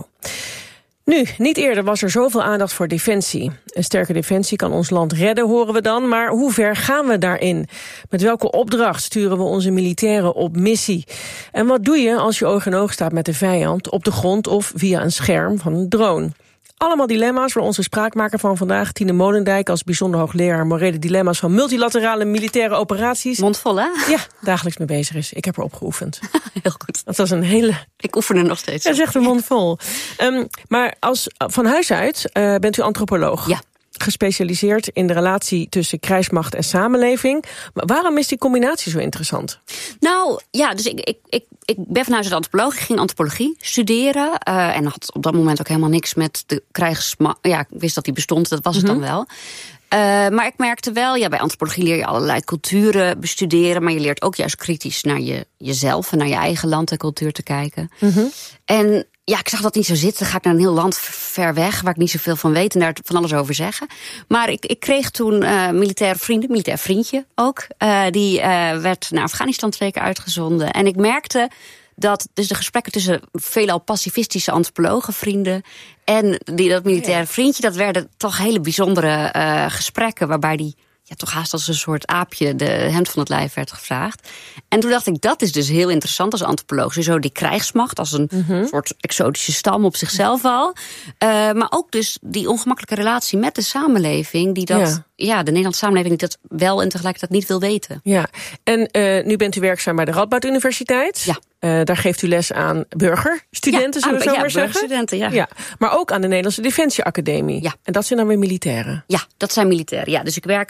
Nu, niet eerder was er zoveel aandacht voor defensie. Een sterke defensie kan ons land redden, horen we dan. Maar hoe ver gaan we daarin? Met welke opdracht sturen we onze militairen op missie? En wat doe je als je oog in oog staat met de vijand... op de grond of via een scherm van een drone? Allemaal dilemma's voor onze spraakmaker van vandaag... Tine Molendijk als bijzonder hoogleraar morele dilemma's... van multilaterale militaire operaties. Mondvol, hè? Ja, dagelijks mee bezig is. Ik heb erop geoefend. Heel goed. Dat was een hele... Ik oefen er nog steeds. Hij zegt een mondvol. Um, maar als, van huis uit uh, bent u antropoloog. Ja. Gespecialiseerd in de relatie tussen krijgsmacht en samenleving. Maar waarom is die combinatie zo interessant? Nou, ja, dus ik, ik, ik, ik ben van huis uit antropoloog. Ik ging antropologie studeren. Uh, en had op dat moment ook helemaal niks met de krijgsmacht. Ja, ik wist dat die bestond, dat was het mm-hmm. dan wel. Uh, maar ik merkte wel, ja, bij antropologie leer je allerlei culturen bestuderen... maar je leert ook juist kritisch naar je, jezelf en naar je eigen land en cultuur te kijken. Mm-hmm. En ja, ik zag dat niet zo zitten. Dan ga ik naar een heel land ver weg, waar ik niet zoveel van weet... en daar van alles over zeggen. Maar ik, ik kreeg toen uh, militaire vrienden, militair vriendje ook... Uh, die uh, werd naar Afghanistan twee keer uitgezonden. En ik merkte dat dus de gesprekken tussen veelal pacifistische antropologen, vrienden... en die, dat militaire vriendje, dat werden toch hele bijzondere uh, gesprekken... waarbij die ja, toch haast als een soort aapje de hemd van het lijf werd gevraagd. En toen dacht ik, dat is dus heel interessant als antropoloog. Zo die krijgsmacht als een mm-hmm. soort exotische stam op zichzelf al. Uh, maar ook dus die ongemakkelijke relatie met de samenleving... die dat, ja. ja, de Nederlandse samenleving die dat wel en tegelijkertijd niet wil weten. Ja, en uh, nu bent u werkzaam bij de Radboud Universiteit. Ja. Uh, daar geeft u les aan burgerstudenten, ja, zullen we zo ja, maar zeggen? Burgerstudenten, ja. ja. Maar ook aan de Nederlandse Defensieacademie. Ja. En dat zijn dan weer militairen? Ja, dat zijn militairen. Ja, dus ik werk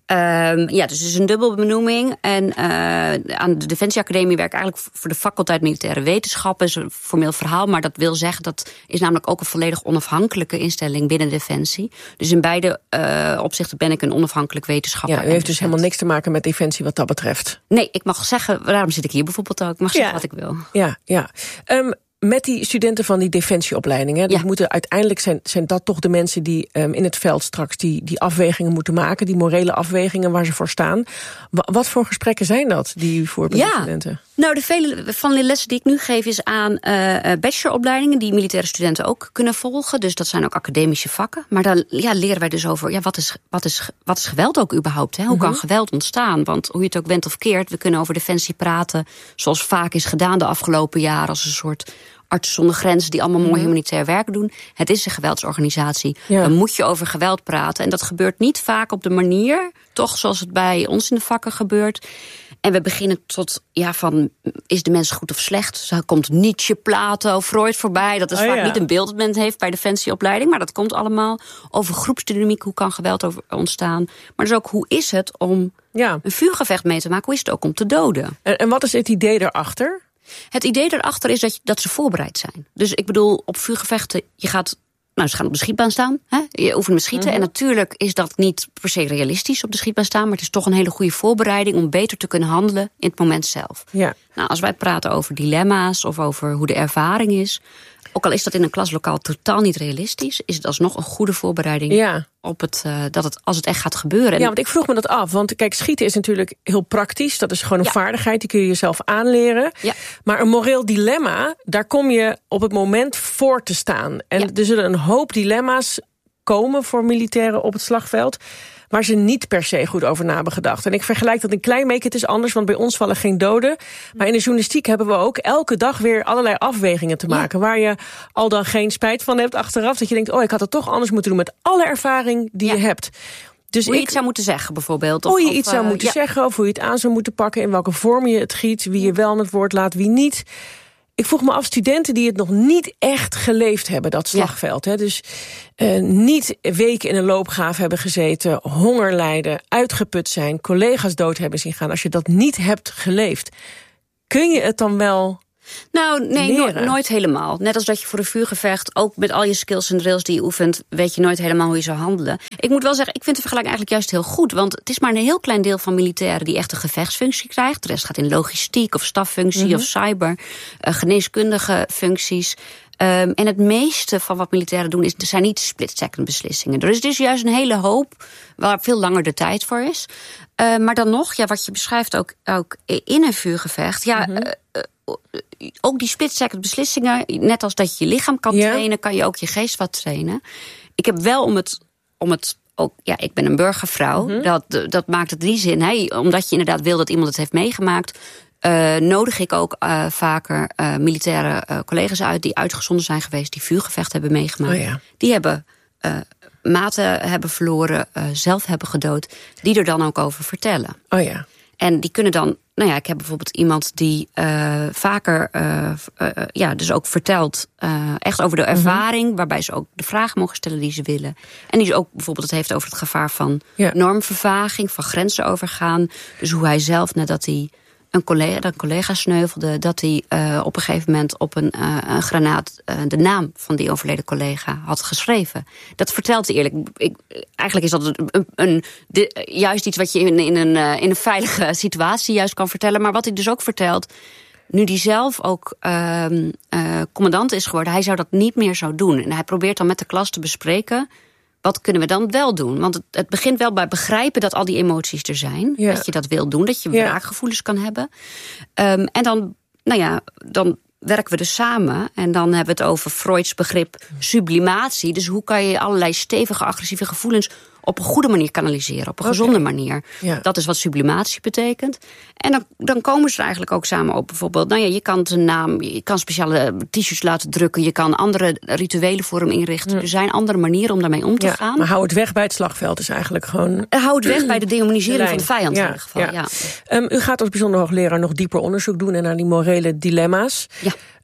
Um, ja, dus het is een dubbele benoeming. En uh, aan de Defensie Academie werk ik eigenlijk voor de faculteit Militaire Wetenschappen. Dat is een formeel verhaal, maar dat wil zeggen... dat is namelijk ook een volledig onafhankelijke instelling binnen Defensie. Dus in beide uh, opzichten ben ik een onafhankelijk wetenschapper. Ja, u heeft dus helemaal niks te maken met Defensie wat dat betreft. Nee, ik mag zeggen, daarom zit ik hier bijvoorbeeld ook. Ik mag zeggen ja. wat ik wil. Ja, ja. Um, Met die studenten van die defensieopleidingen, die ja. moeten uiteindelijk zijn, zijn dat toch de mensen die um, in het veld straks die, die afwegingen moeten maken, die morele afwegingen waar ze voor staan. Wa- wat voor gesprekken zijn dat die u voert met ja. de studenten? Nou, de vele van de lessen die ik nu geef is aan uh, bacheloropleidingen die militaire studenten ook kunnen volgen. Dus dat zijn ook academische vakken. Maar dan ja, leren wij dus over ja, wat, is, wat, is, wat is geweld ook überhaupt? Hè? Hoe mm-hmm. kan geweld ontstaan? Want hoe je het ook went of keert, we kunnen over defensie praten zoals vaak is gedaan de afgelopen jaren als een soort Artsen zonder Grenzen die allemaal mooi humanitair werk doen. Het is een geweldsorganisatie. Ja. Dan moet je over geweld praten. En dat gebeurt niet vaak op de manier, toch zoals het bij ons in de vakken gebeurt. En we beginnen tot, ja, van, is de mens goed of slecht? Er komt Nietzsche, Plato, Freud voorbij. Dat is oh, vaak ja. niet een beeld dat men heeft bij defensieopleiding. Maar dat komt allemaal over groepsdynamiek. Hoe kan geweld over ontstaan? Maar dus ook, hoe is het om ja. een vuurgevecht mee te maken? Hoe is het ook om te doden? En, en wat is het idee daarachter? Het idee daarachter is dat, je, dat ze voorbereid zijn. Dus ik bedoel, op vuurgevechten, je gaat, nou, ze gaan op de schietbaan staan. Hè? Je oefent met schieten. Mm-hmm. En natuurlijk is dat niet per se realistisch op de schietbaan staan. Maar het is toch een hele goede voorbereiding om beter te kunnen handelen in het moment zelf. Ja. Nou, als wij praten over dilemma's of over hoe de ervaring is, ook al is dat in een klaslokaal totaal niet realistisch, is het alsnog een goede voorbereiding ja. op het, uh, dat het, als het echt gaat gebeuren. Ja, want ik vroeg me dat af. Want kijk, schieten is natuurlijk heel praktisch. Dat is gewoon een ja. vaardigheid, die kun je jezelf aanleren. Ja. Maar een moreel dilemma, daar kom je op het moment voor te staan. En ja. er zullen een hoop dilemma's komen voor militairen op het slagveld, waar ze niet per se goed over na hebben gedacht. En ik vergelijk dat een klein beetje, het is anders, want bij ons vallen geen doden. Maar in de journalistiek hebben we ook elke dag weer allerlei afwegingen te maken, ja. waar je al dan geen spijt van hebt achteraf. Dat je denkt, oh, ik had het toch anders moeten doen met alle ervaring die ja. je hebt. Dus hoe je ik, iets zou moeten zeggen, bijvoorbeeld. Of, hoe je of, iets zou uh, moeten ja. zeggen, of hoe je het aan zou moeten pakken, in welke vorm je het giet, wie je wel aan het woord laat, wie niet. Ik vroeg me af, studenten die het nog niet echt geleefd hebben, dat slagveld. Ja. Hè? Dus uh, niet weken in een loopgraaf hebben gezeten, honger lijden, uitgeput zijn, collega's dood hebben zien gaan. Als je dat niet hebt geleefd, kun je het dan wel Nou, nee, no- nooit helemaal. Net als dat je voor een vuurgevecht, ook met al je skills en drills die je oefent, weet je nooit helemaal hoe je zou handelen. Ik moet wel zeggen, ik vind de vergelijking eigenlijk juist heel goed. Want het is maar een heel klein deel van militairen die echt een gevechtsfunctie krijgt. De rest gaat in logistiek of staffunctie mm-hmm. of cyber, uh, geneeskundige functies. Um, en het meeste van wat militairen doen is, er zijn niet split-second beslissingen. Er is dus juist een hele hoop waar veel langer de tijd voor is. Uh, maar dan nog, ja, wat je beschrijft ook, ook in een vuurgevecht, ja, mm-hmm. uh, uh, ook die split-second beslissingen, net als dat je je lichaam kan ja. trainen, kan je ook je geest wat trainen. Ik heb wel om het, om het ook, ja, ik ben een burgervrouw. Mm-hmm. Dat, dat maakt het die zin, hè, omdat je inderdaad wil dat iemand het heeft meegemaakt. Uh, nodig ik ook uh, vaker uh, militaire uh, collega's uit die uitgezonden zijn geweest, die vuurgevecht hebben meegemaakt. Oh ja. Die hebben uh, maten hebben verloren, uh, zelf hebben gedood, die er dan ook over vertellen. Oh ja. En die kunnen dan, nou ja, ik heb bijvoorbeeld iemand die uh, vaker, uh, uh, ja, dus ook vertelt, uh, echt over de ervaring, mm-hmm. waarbij ze ook de vragen mogen stellen die ze willen. En die ook bijvoorbeeld het heeft over het gevaar van ja. normvervaging, van grenzen overgaan. Dus hoe hij zelf, nadat hij een collega, een collega sneuvelde, dat hij uh, op een gegeven moment op een, uh, een granaat uh, de naam van die overleden collega had geschreven. Dat vertelt hij eerlijk. Ik, eigenlijk is dat een, een, een de, juist iets wat je in, in, een, uh, in een veilige situatie juist kan vertellen. Maar wat hij dus ook vertelt, nu hij zelf ook uh, uh, commandant is geworden, hij zou dat niet meer zo doen. En hij probeert dan met de klas te bespreken, wat kunnen we dan wel doen? Want het, het begint wel bij begrijpen dat al die emoties er zijn. Ja. Dat je dat wil doen, dat je ja. wraakgevoelens kan hebben. Um, en dan, nou ja, dan werken we dus samen. En dan hebben we het over Freuds begrip sublimatie. Dus hoe kan je allerlei stevige, agressieve gevoelens op een goede manier kanaliseren, op een okay. gezonde manier. Ja. Dat is wat sublimatie betekent. En dan, dan komen ze er eigenlijk ook samen op. Bijvoorbeeld, nou ja, je kan zijn naam, je kan speciale t-shirts laten drukken, je kan andere rituelen voor hem inrichten. Mm. Er zijn andere manieren om daarmee om te ja, gaan. Maar hou het weg bij het slagveld is eigenlijk gewoon. Hou het weg bij de demonisering de van de vijand ja, in ieder geval. Ja. Ja. Um, u gaat als bijzonder hoogleraar nog dieper onderzoek doen en naar die morele dilemma's. Ja.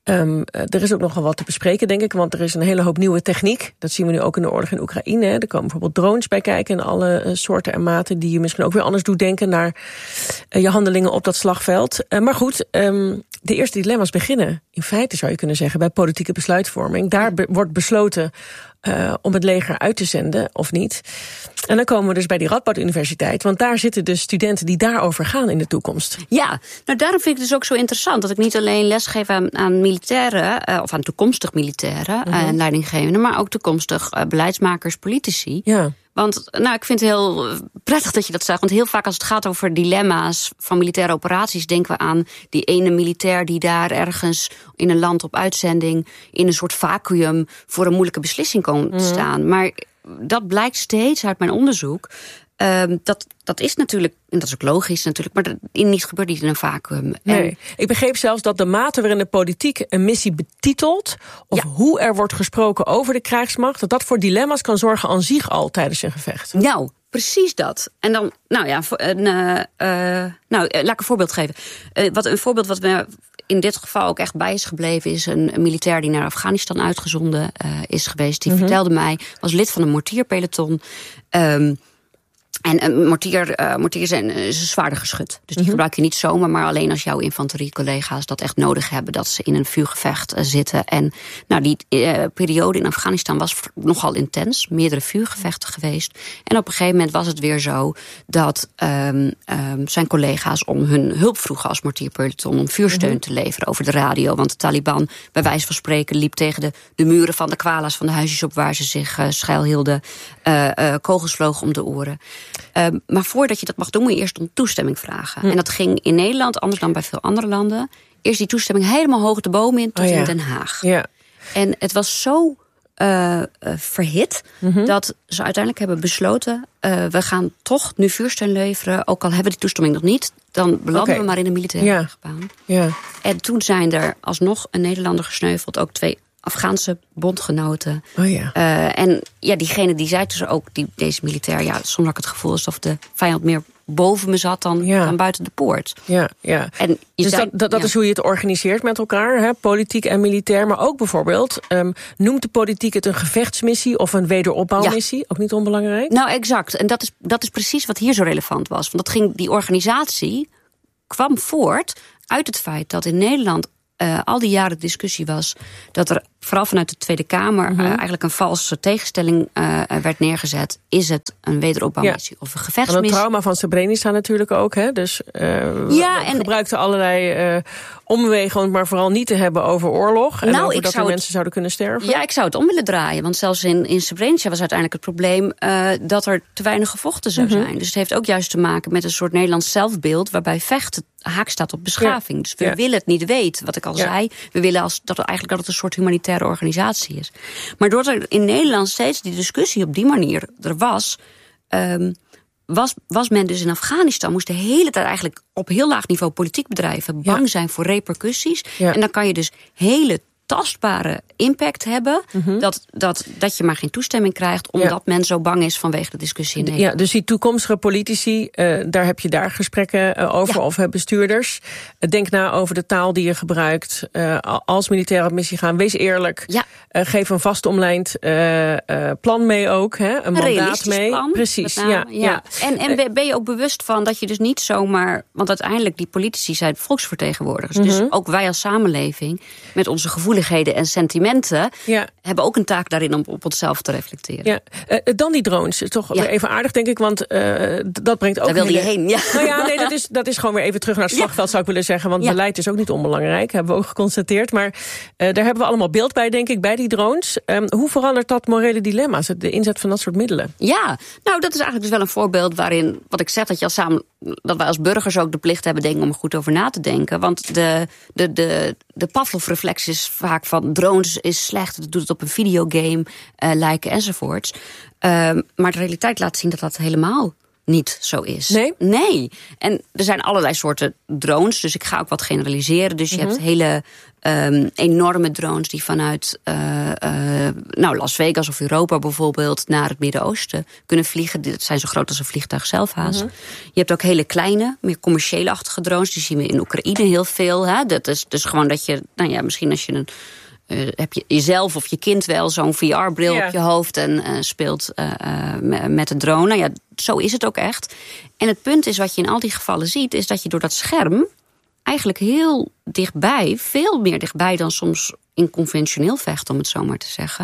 Um, er is ook nogal wat te bespreken, denk ik, want er is een hele hoop nieuwe techniek. Dat zien we nu ook in de oorlog in Oekraïne. Hè. Er komen bijvoorbeeld drones bij kijken en alle uh, soorten en maten die je misschien ook weer anders doet denken naar uh, je handelingen op dat slagveld. Uh, maar goed, um, de eerste dilemma's beginnen, in feite zou je kunnen zeggen, bij politieke besluitvorming. Daar be- wordt besloten uh, om het leger uit te zenden, of niet. En dan komen we dus bij die Radboud Universiteit, want daar zitten dus studenten die daarover gaan in de toekomst. Ja, nou daarom vind ik het dus ook zo interessant dat ik niet alleen lesgeef aan, aan militairen, uh, of aan toekomstig militairen en uh, leidinggevenden, maar ook toekomstig uh, beleidsmakers, politici. Ja. Want nou, ik vind het heel prettig dat je dat zegt. Want heel vaak als het gaat over dilemma's van militaire operaties, denken we aan die ene militair die daar ergens in een land op uitzending in een soort vacuüm voor een moeilijke beslissing komt te staan. Mm. Maar dat blijkt steeds uit mijn onderzoek. Um, dat, dat is natuurlijk, en dat is ook logisch natuurlijk, maar dat niet gebeurt niet in een vacuüm. Nee. En ik begreep zelfs dat de mate waarin de politiek een missie betitelt, of ja. hoe er wordt gesproken over de krijgsmacht, dat dat voor dilemma's kan zorgen aan zich al tijdens een gevecht. Nou, precies dat. En dan, nou ja, een, uh, uh, nou, laat ik een voorbeeld geven. Uh, wat, een voorbeeld wat me in dit geval ook echt bij is gebleven is een, een militair die naar Afghanistan uitgezonden uh, is geweest. Die mm-hmm. vertelde mij, was lid van een mortierpeloton. Um, En een mortier, uh, mortier zijn, is een zwaarder geschut. Dus die mm-hmm. gebruik je niet zomaar, maar alleen als jouw infanteriecollega's dat echt nodig hebben, dat ze in een vuurgevecht uh, zitten. En nou, die uh, periode in Afghanistan was nogal intens, meerdere vuurgevechten geweest. En op een gegeven moment was het weer zo dat um, um, zijn collega's om hun hulp vroegen als mortierpeloton om vuursteun mm-hmm. te leveren over de radio. Want de Taliban, bij wijze van spreken, liep tegen de, de muren van de kwalas van de huisjes op waar ze zich uh, schuilhielden. Uh, uh, kogels vlogen om de oren. Uh, maar voordat je dat mag doen, moet je eerst om toestemming vragen. Hm. En dat ging in Nederland, anders dan bij veel andere landen, eerst die toestemming helemaal hoog de boom in tot oh ja. in Den Haag. Ja. En het was zo uh, uh, verhit mm-hmm. dat ze uiteindelijk hebben besloten, uh, we gaan toch nu vuursteun leveren, ook al hebben we die toestemming nog niet, dan belanden okay. we maar in de militaire ja. baan. Ja. En toen zijn er alsnog een Nederlander gesneuveld, ook twee Afghaanse bondgenoten. Oh ja. Uh, en ja, diegene die zei dus ook, die, deze militair, ja, soms had ik het gevoel alsof de vijand meer boven me zat dan, ja. dan buiten de poort. Ja, ja. En je dus zei, dat, dat, dat ja. is hoe je het organiseert met elkaar, hè? Politiek en militair. Maar ook bijvoorbeeld, um, noemt de politiek het een gevechtsmissie of een wederopbouwmissie? Ja. Ook niet onbelangrijk? Nou, exact. En dat is, dat is precies wat hier zo relevant was. Want dat ging, die organisatie kwam voort uit het feit dat in Nederland Uh, al die jaren discussie was dat er vooral vanuit de Tweede Kamer mm-hmm. uh, eigenlijk een valse tegenstelling uh, werd neergezet. Is het een wederopbouwmissie ja. of een gevechtsmissie? En het trauma van Srebrenica natuurlijk ook, hè? Dus uh, ja, en gebruikte allerlei uh, omwegen om maar vooral niet te hebben over oorlog en nou, over dat er mensen het, zouden kunnen sterven. Ja, ik zou het om willen draaien, want zelfs in, in Srebrenica was uiteindelijk het probleem uh, dat er te weinig gevochten zou mm-hmm. zijn. Dus het heeft ook juist te maken met een soort Nederlands zelfbeeld waarbij vechten haak staat op beschaving. Ja. Dus we ja. willen het niet weten, wat ik al ja. zei. We willen als, dat het eigenlijk dat het een soort humanitaire organisatie is. Maar doordat er in Nederland steeds die discussie op die manier er was, um, was, was men dus in Afghanistan, moest de hele tijd eigenlijk op heel laag niveau politiek bedrijven bang ja. zijn voor repercussies. Ja. En dan kan je dus hele tastbare impact hebben, mm-hmm. dat, dat, dat je maar geen toestemming krijgt, omdat ja. men zo bang is vanwege de discussie in Nederland. Ja, dus die toekomstige politici, uh, daar heb je daar gesprekken uh, over, ja. of uh, bestuurders. Uh, denk na over de taal die je gebruikt. Uh, als militair op missie gaan, wees eerlijk. Ja. Uh, geef een vastomlijnd uh, uh, plan mee ook, hè? Een, een mandaat mee. Plan, Precies, name, ja, ja. ja. En, en ben je ook bewust van dat je dus niet zomaar, want uiteindelijk die politici zijn volksvertegenwoordigers. Mm-hmm. Dus ook wij als samenleving met onze gevoeligheden en sentimenten ja. hebben ook een taak daarin om op onszelf te reflecteren. Ja. Uh, dan die drones. Toch ja. weer even aardig, denk ik, want uh, dat brengt ook... Daar wilde hele... je heen, ja. Nou ja, nee, dat is, dat is gewoon weer even terug naar het slagveld, ja. zou ik willen zeggen. Want ja. beleid is ook niet onbelangrijk, hebben we ook geconstateerd. Maar uh, daar hebben we allemaal beeld bij, denk ik, bij die drones. Um, hoe verandert dat morele dilemma's, de inzet van dat soort middelen? Ja, nou, dat is eigenlijk dus wel een voorbeeld waarin, wat ik zeg, dat je als samen, dat wij als burgers ook de plicht hebben, denk ik, om er goed over na te denken. Want de, de, de, de Pavlov-reflex is vaak van drones is slecht, het doet het op een videogame uh, lijken enzovoorts. Uh, maar de realiteit laat zien dat dat helemaal niet zo is. Nee? Nee. En er zijn allerlei soorten drones, dus ik ga ook wat generaliseren. Dus je mm-hmm. hebt hele um, enorme drones die vanuit uh, uh, nou, Las Vegas of Europa bijvoorbeeld naar het Midden-Oosten kunnen vliegen. Dat zijn zo groot als een vliegtuig zelf haast. Mm-hmm. Je hebt ook hele kleine, meer commerciële-achtige drones. Die zien we in Oekraïne heel veel. Hè? Dat is dus gewoon dat je, nou ja, misschien als je een Uh, heb je jezelf of je kind wel zo'n V R-bril ja. op je hoofd en uh, speelt uh, uh, met de drone. Nou ja, zo is het ook echt. En het punt is, wat je in al die gevallen ziet, is dat je door dat scherm eigenlijk heel dichtbij, veel meer dichtbij dan soms in conventioneel vechten, om het zo maar te zeggen,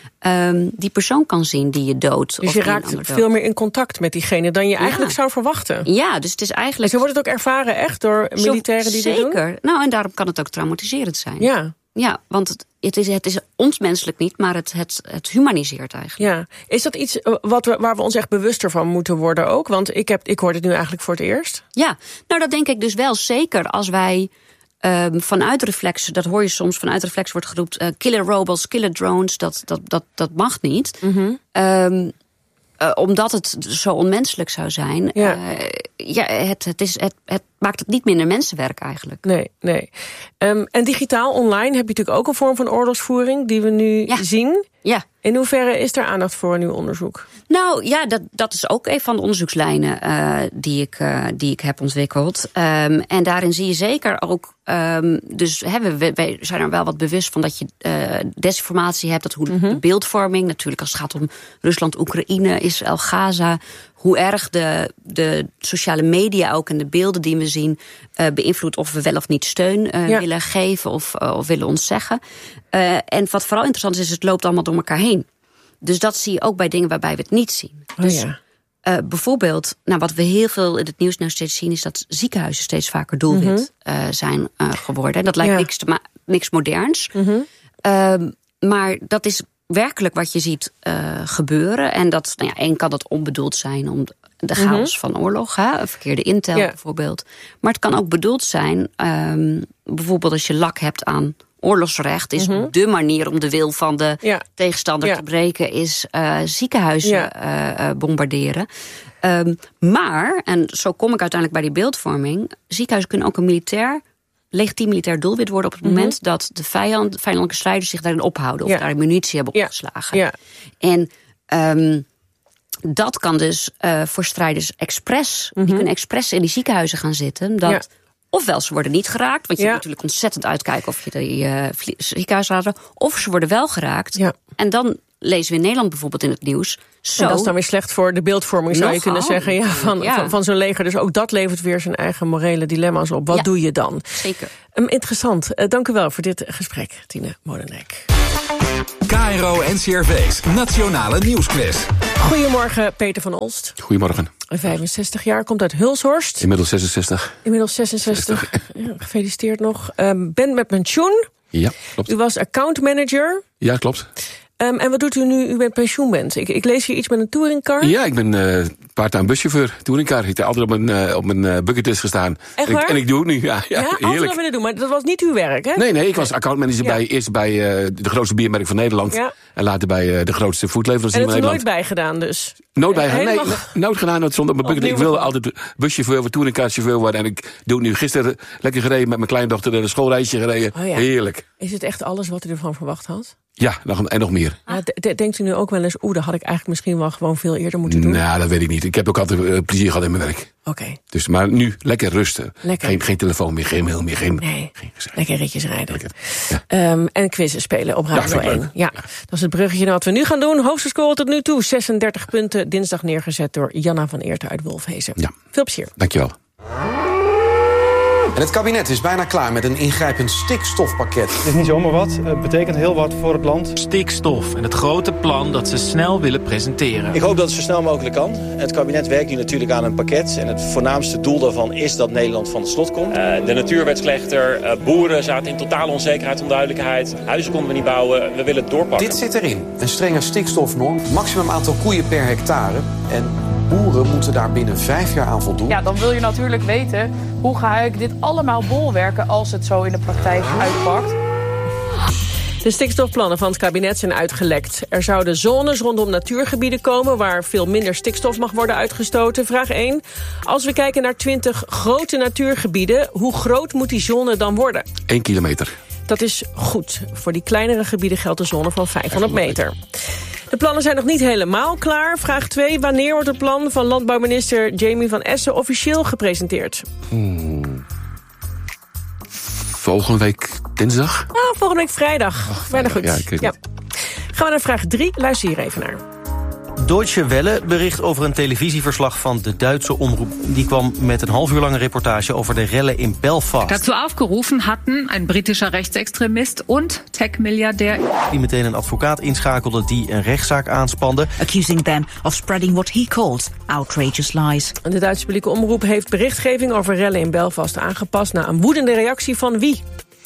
um, die persoon kan zien die je doodt. Dus of je raakt veel meer in contact met diegene dan je ja. eigenlijk zou verwachten. Ja, dus het is eigenlijk. En zo wordt het ook ervaren echt door militairen die Zeker. dit doen? Zeker. Nou, en daarom kan het ook traumatiserend zijn. Ja. Ja, want het, het, is, het is onmenselijk niet, maar het, het, het humaniseert eigenlijk. Ja. Is dat iets wat we, waar we ons echt bewuster van moeten worden ook? Want ik, heb, ik hoor het nu eigenlijk voor het eerst. Ja, nou dat denk ik dus wel zeker als wij um, vanuit reflex, dat hoor je soms, vanuit reflex wordt geroepen, uh, killer robots, killer drones, dat, dat, dat, dat mag niet. Mm-hmm. Um, Uh, omdat het zo onmenselijk zou zijn. Ja. Uh, ja, het, het, is, het, het maakt het niet minder mensenwerk eigenlijk. Nee, nee. Um, en digitaal, online, heb je natuurlijk ook een vorm van oorlogsvoering die we nu ja. zien. Ja. In hoeverre is er aandacht voor in uw onderzoek? Nou ja, dat, dat is ook een van de onderzoekslijnen uh, die, ik, uh, die ik heb ontwikkeld. Um, en daarin zie je zeker ook. Um, dus hè, we, we zijn er wel wat bewust van dat je uh, desinformatie hebt. Dat hoe mm-hmm. de beeldvorming, natuurlijk als het gaat om Rusland, Oekraïne, Israël, Gaza. Hoe erg de, de sociale media ook en de beelden die we zien uh, beïnvloedt of we wel of niet steun uh, ja. willen geven of, uh, of willen ontzeggen. Uh, en wat vooral interessant is, het loopt allemaal door elkaar heen. Dus dat zie je ook bij dingen waarbij we het niet zien. Oh, dus ja. uh, bijvoorbeeld, nou, wat we heel veel in het nieuws nou steeds zien, is dat ziekenhuizen steeds vaker doelwit mm-hmm. uh, zijn uh, geworden. En dat lijkt ja. niks, te ma- niks moderns. Mm-hmm. Uh, maar dat is werkelijk wat je ziet uh, gebeuren. En dat, nou ja, één kan dat onbedoeld zijn om de chaos mm-hmm. van oorlog, hè, verkeerde intel ja. bijvoorbeeld. Maar het kan ook bedoeld zijn, um, bijvoorbeeld als je lak hebt aan oorlogsrecht, is mm-hmm. de manier om de wil van de ja. tegenstander ja. te breken, is uh, ziekenhuizen ja. uh, bombarderen. Um, maar, en zo kom ik uiteindelijk bij die beeldvorming, ziekenhuizen kunnen ook een militair, legitiem militair doelwit worden op het mm-hmm. moment dat de vijand, vijandelijke strijders zich daarin ophouden of ja. daar munitie hebben opgeslagen. Ja. En um, dat kan dus uh, voor strijders expres, mm-hmm. die kunnen expres in die ziekenhuizen gaan zitten, dat ja. ofwel ze worden niet geraakt, want je ja. moet natuurlijk ontzettend uitkijken of je die uh, ziekenhuis laat, of ze worden wel geraakt. Ja. En dan lezen we in Nederland bijvoorbeeld in het nieuws. Zo, en dat is dan weer slecht voor de beeldvorming, zou je kunnen zeggen, ja, van, ja. van, van zo'n leger. Dus ook dat levert weer zijn eigen morele dilemma's op. Wat ja. doe je dan? Zeker. Um, interessant. Uh, dank u wel voor dit gesprek, Tine Moddernek. K R O N C R V's Nationale Nieuwsquiz. Goedemorgen, Peter van Olst. Goedemorgen. vijfenzestig jaar, komt uit Hulshorst. Inmiddels zesenzestig. Inmiddels zesenzestig. Ja, gefeliciteerd nog. Um, bent met pensioen. Ja, klopt. U was accountmanager. Ja, klopt. Um, en wat doet u nu u met pensioen bent? Ik, ik lees hier iets met een touringcar. Ja, ik ben uh, part-time buschauffeur, touringcar. Ik heb altijd op mijn, uh, op mijn uh, bucketlist gestaan. Echt en, waar? ik, en ik doe het nu, ja. Ja, ja altijd willen doen, maar dat was niet uw werk, hè? Nee, nee, ik was accountmanager ja. bij, eerst bij uh, de grootste biermerk van Nederland. Ja. En later bij uh, de grootste foodleverancier van Nederland. En het is nooit bijgedaan dus? Nooit bijgedaan, nee. Helemaal... Nooit gedaan, nooit zonder mijn bucket. Ik wilde altijd buschauffeur of touringcarchauffeur worden. En ik doe het nu gisteren lekker gereden met mijn kleindochter. Een schoolreisje gereden. Oh ja. Heerlijk. Is het echt alles wat u ervan verwacht had? Ja, nog, en nog meer. Ah. Ja, denkt u nu ook wel eens, oeh, dat had ik eigenlijk misschien wel gewoon veel eerder moeten doen? Nou, dat weet ik niet. Ik heb ook altijd uh, plezier gehad in mijn werk. Oké. Okay. Dus, maar nu lekker rusten. Lekker. Geen, geen telefoon meer, geen mail meer, geen... Nee, geen lekker ritjes rijden. Lekker. Ja. Um, en quizzen spelen op Radio ja, één. Ja. ja, dat is het bruggetje naar wat we nu gaan doen. Hoogste score tot nu toe, zesendertig punten. Dinsdag neergezet door Janna van Eerten uit Wolfhezen. Ja. Veel plezier. Dankjewel. En het kabinet is bijna klaar met een ingrijpend stikstofpakket. Het is niet zomaar wat, het betekent heel wat voor het land. Stikstof en het grote plan dat ze snel willen presenteren. Ik hoop dat het zo snel mogelijk kan. Het kabinet werkt nu natuurlijk aan een pakket. En het voornaamste doel daarvan is dat Nederland van het slot komt. Uh, de natuur werd slechter, uh, boeren zaten in totale onzekerheid, onduidelijkheid. Huizen konden we niet bouwen, we willen het doorpakken. Dit zit erin, een strenge stikstofnorm, maximum aantal koeien per hectare. En boeren moeten daar binnen vijf jaar aan voldoen. Ja, dan wil je natuurlijk weten, hoe ga ik dit allemaal bolwerken als het zo in de praktijk uitpakt? De stikstofplannen van het kabinet zijn uitgelekt. Er zouden zones rondom natuurgebieden komen waar veel minder stikstof mag worden uitgestoten. Vraag één. Als we kijken naar twintig grote natuurgebieden, hoe groot moet die zone dan worden? Eén kilometer. Dat is goed. Voor die kleinere gebieden geldt een zone van vijfhonderd meter. De plannen zijn nog niet helemaal klaar. Vraag twee. Wanneer wordt het plan van landbouwminister Jamie van Essen officieel gepresenteerd? Hmm. Volgende week dinsdag? Ah, volgende week vrijdag. Oh, Bijna goed. Ja, ik... ja. Gaan we naar vraag drie. Luister hier even naar. Deutsche Welle bericht over een televisieverslag van de Duitse omroep. Die kwam met een half uur lange reportage over de rellen in Belfast. Dazu aufgerufen hatten een britischer rechtsextremist en tech-miljardair. Die meteen een advocaat inschakelde die een rechtszaak aanspande. Accusing them of spreading what he called outrageous lies. De Duitse publieke omroep heeft berichtgeving over rellen in Belfast aangepast na een woedende reactie van wie?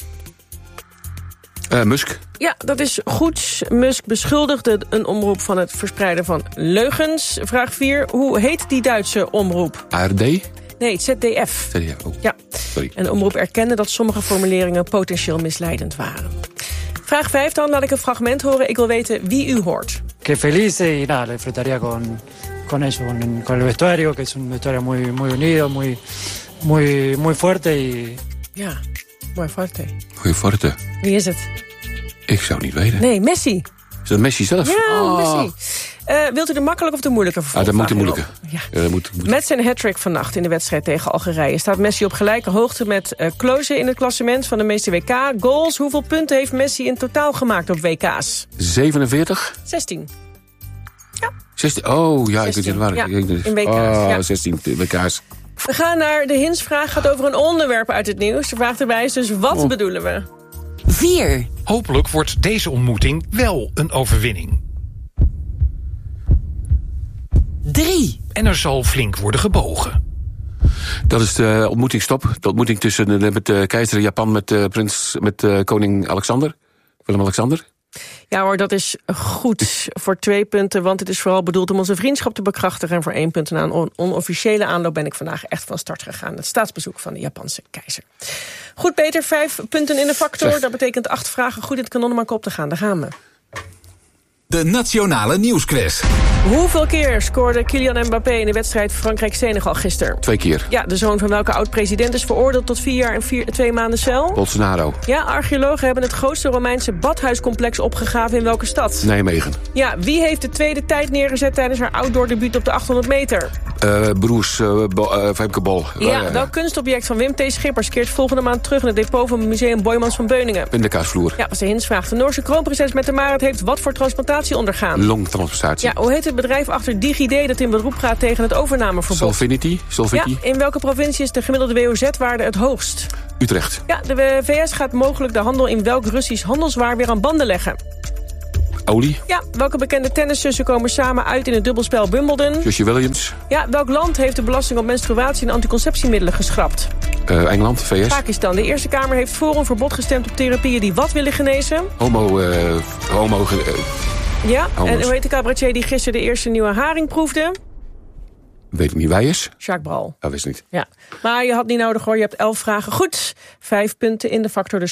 Uh, Musk. Ja, dat is goed. Musk beschuldigde een omroep van het verspreiden van leugens. Vraag vier. Hoe heet die Duitse omroep? A R D? Nee, Z D F. Z D F, oh. Ja. Sorry. En de omroep erkende dat sommige formuleringen potentieel misleidend waren. Vraag vijf dan, laat ik een fragment horen. Ik wil weten wie u hoort. Que feliz y nada, lo disfrutaría con, con eso, con, con el vestuario, que es un vestuario muy, muy unido, muy, muy, muy fuerte y... Ja, muy fuerte. Muy fuerte. Wie is het? Ik zou niet weten. Nee, Messi. Is dat Messi zelf? Ja, oh. Messi. Uh, wilt u de makkelijke of de moeilijke vervolg? Ah, dat moet de moeilijke. Ja. Ja, dat moet, moet. Met zijn hat-trick vannacht in de wedstrijd tegen Algerije staat Messi op gelijke hoogte met uh, Klose in het klassement van de meeste W K-goals. Hoeveel punten heeft Messi in totaal gemaakt op W K's? zevenenveertig? zestien. Ja. zestien? Oh, ja, ik weet het waar. Ja, in W K's. Oh, ja. zestien W K's. We gaan naar de hintsvraag. Gaat over een onderwerp uit het nieuws. De vraag erbij is dus, wat oh. bedoelen we? vier. Hopelijk wordt deze ontmoeting wel een overwinning. drie. En er zal flink worden gebogen. Dat is de ontmoetingsstop. De ontmoeting tussen de, met de keizer in Japan met, uh, prins, met uh, koning Alexander. Willem-Alexander. Ja hoor, dat is goed voor twee punten, want het is vooral bedoeld om onze vriendschap te bekrachtigen. En voor één punt na een on- onofficiële aanloop ben ik vandaag echt van start gegaan. Het staatsbezoek van de Japanse keizer. Goed Peter, vijf punten in de factor. Dat betekent acht vragen goed in het kanon om aan kop te gaan. Daar gaan we. De Nationale Nieuwsquiz. Hoeveel keer scoorde Kylian Mbappé in de wedstrijd Frankrijk-Senegal gisteren? Twee keer. Ja, de zoon van welke oud-president is veroordeeld tot vier jaar en vier, twee maanden cel? Bolsonaro. Ja, archeologen hebben het grootste Romeinse badhuiscomplex opgegraven in welke stad? Nijmegen. Ja, wie heeft de tweede tijd neergezet tijdens haar outdoor-debuut op de achthonderd meter? Uh, Broers, uh, uh, Femke Bol. Ja, uh, welk kunstobject van Wim T. Schippers keert volgende maand terug in het depot van het museum Boijmans van Beuningen? Pindakaasvloer. Ja, was de hintsvraag. De Noorse kroonprinses met de Marit heeft wat voor transplantatie ondergaan? Longtransplantatie. Ja, hoe heet het bedrijf achter DigiD dat in beroep gaat tegen het overnameverbod? Solvinity. Solvinity. Ja, in welke provincie is de gemiddelde W O Z-waarde het hoogst? Utrecht. Ja, de V S gaat mogelijk de handel in welk Russisch handelswaar weer aan banden leggen? Olie. Ja, welke bekende tenniszussen komen samen uit in het dubbelspel Wimbledon? Jusje Williams. Ja, welk land heeft de belasting op menstruatie en anticonceptiemiddelen geschrapt? Uh, Engeland, V S. Pakistan. De Eerste Kamer heeft voor een verbod gestemd op therapieën die wat willen genezen? Homo, uh, homo... Uh, ja, homo's. En hoe heet de cabaretier die gisteren de eerste nieuwe haring proefde? Weet ik niet, wij is? Jacques Bral. Dat wist niet. Ja, maar je had niet nodig hoor, je hebt elf vragen goed. Vijf punten in de factor, dus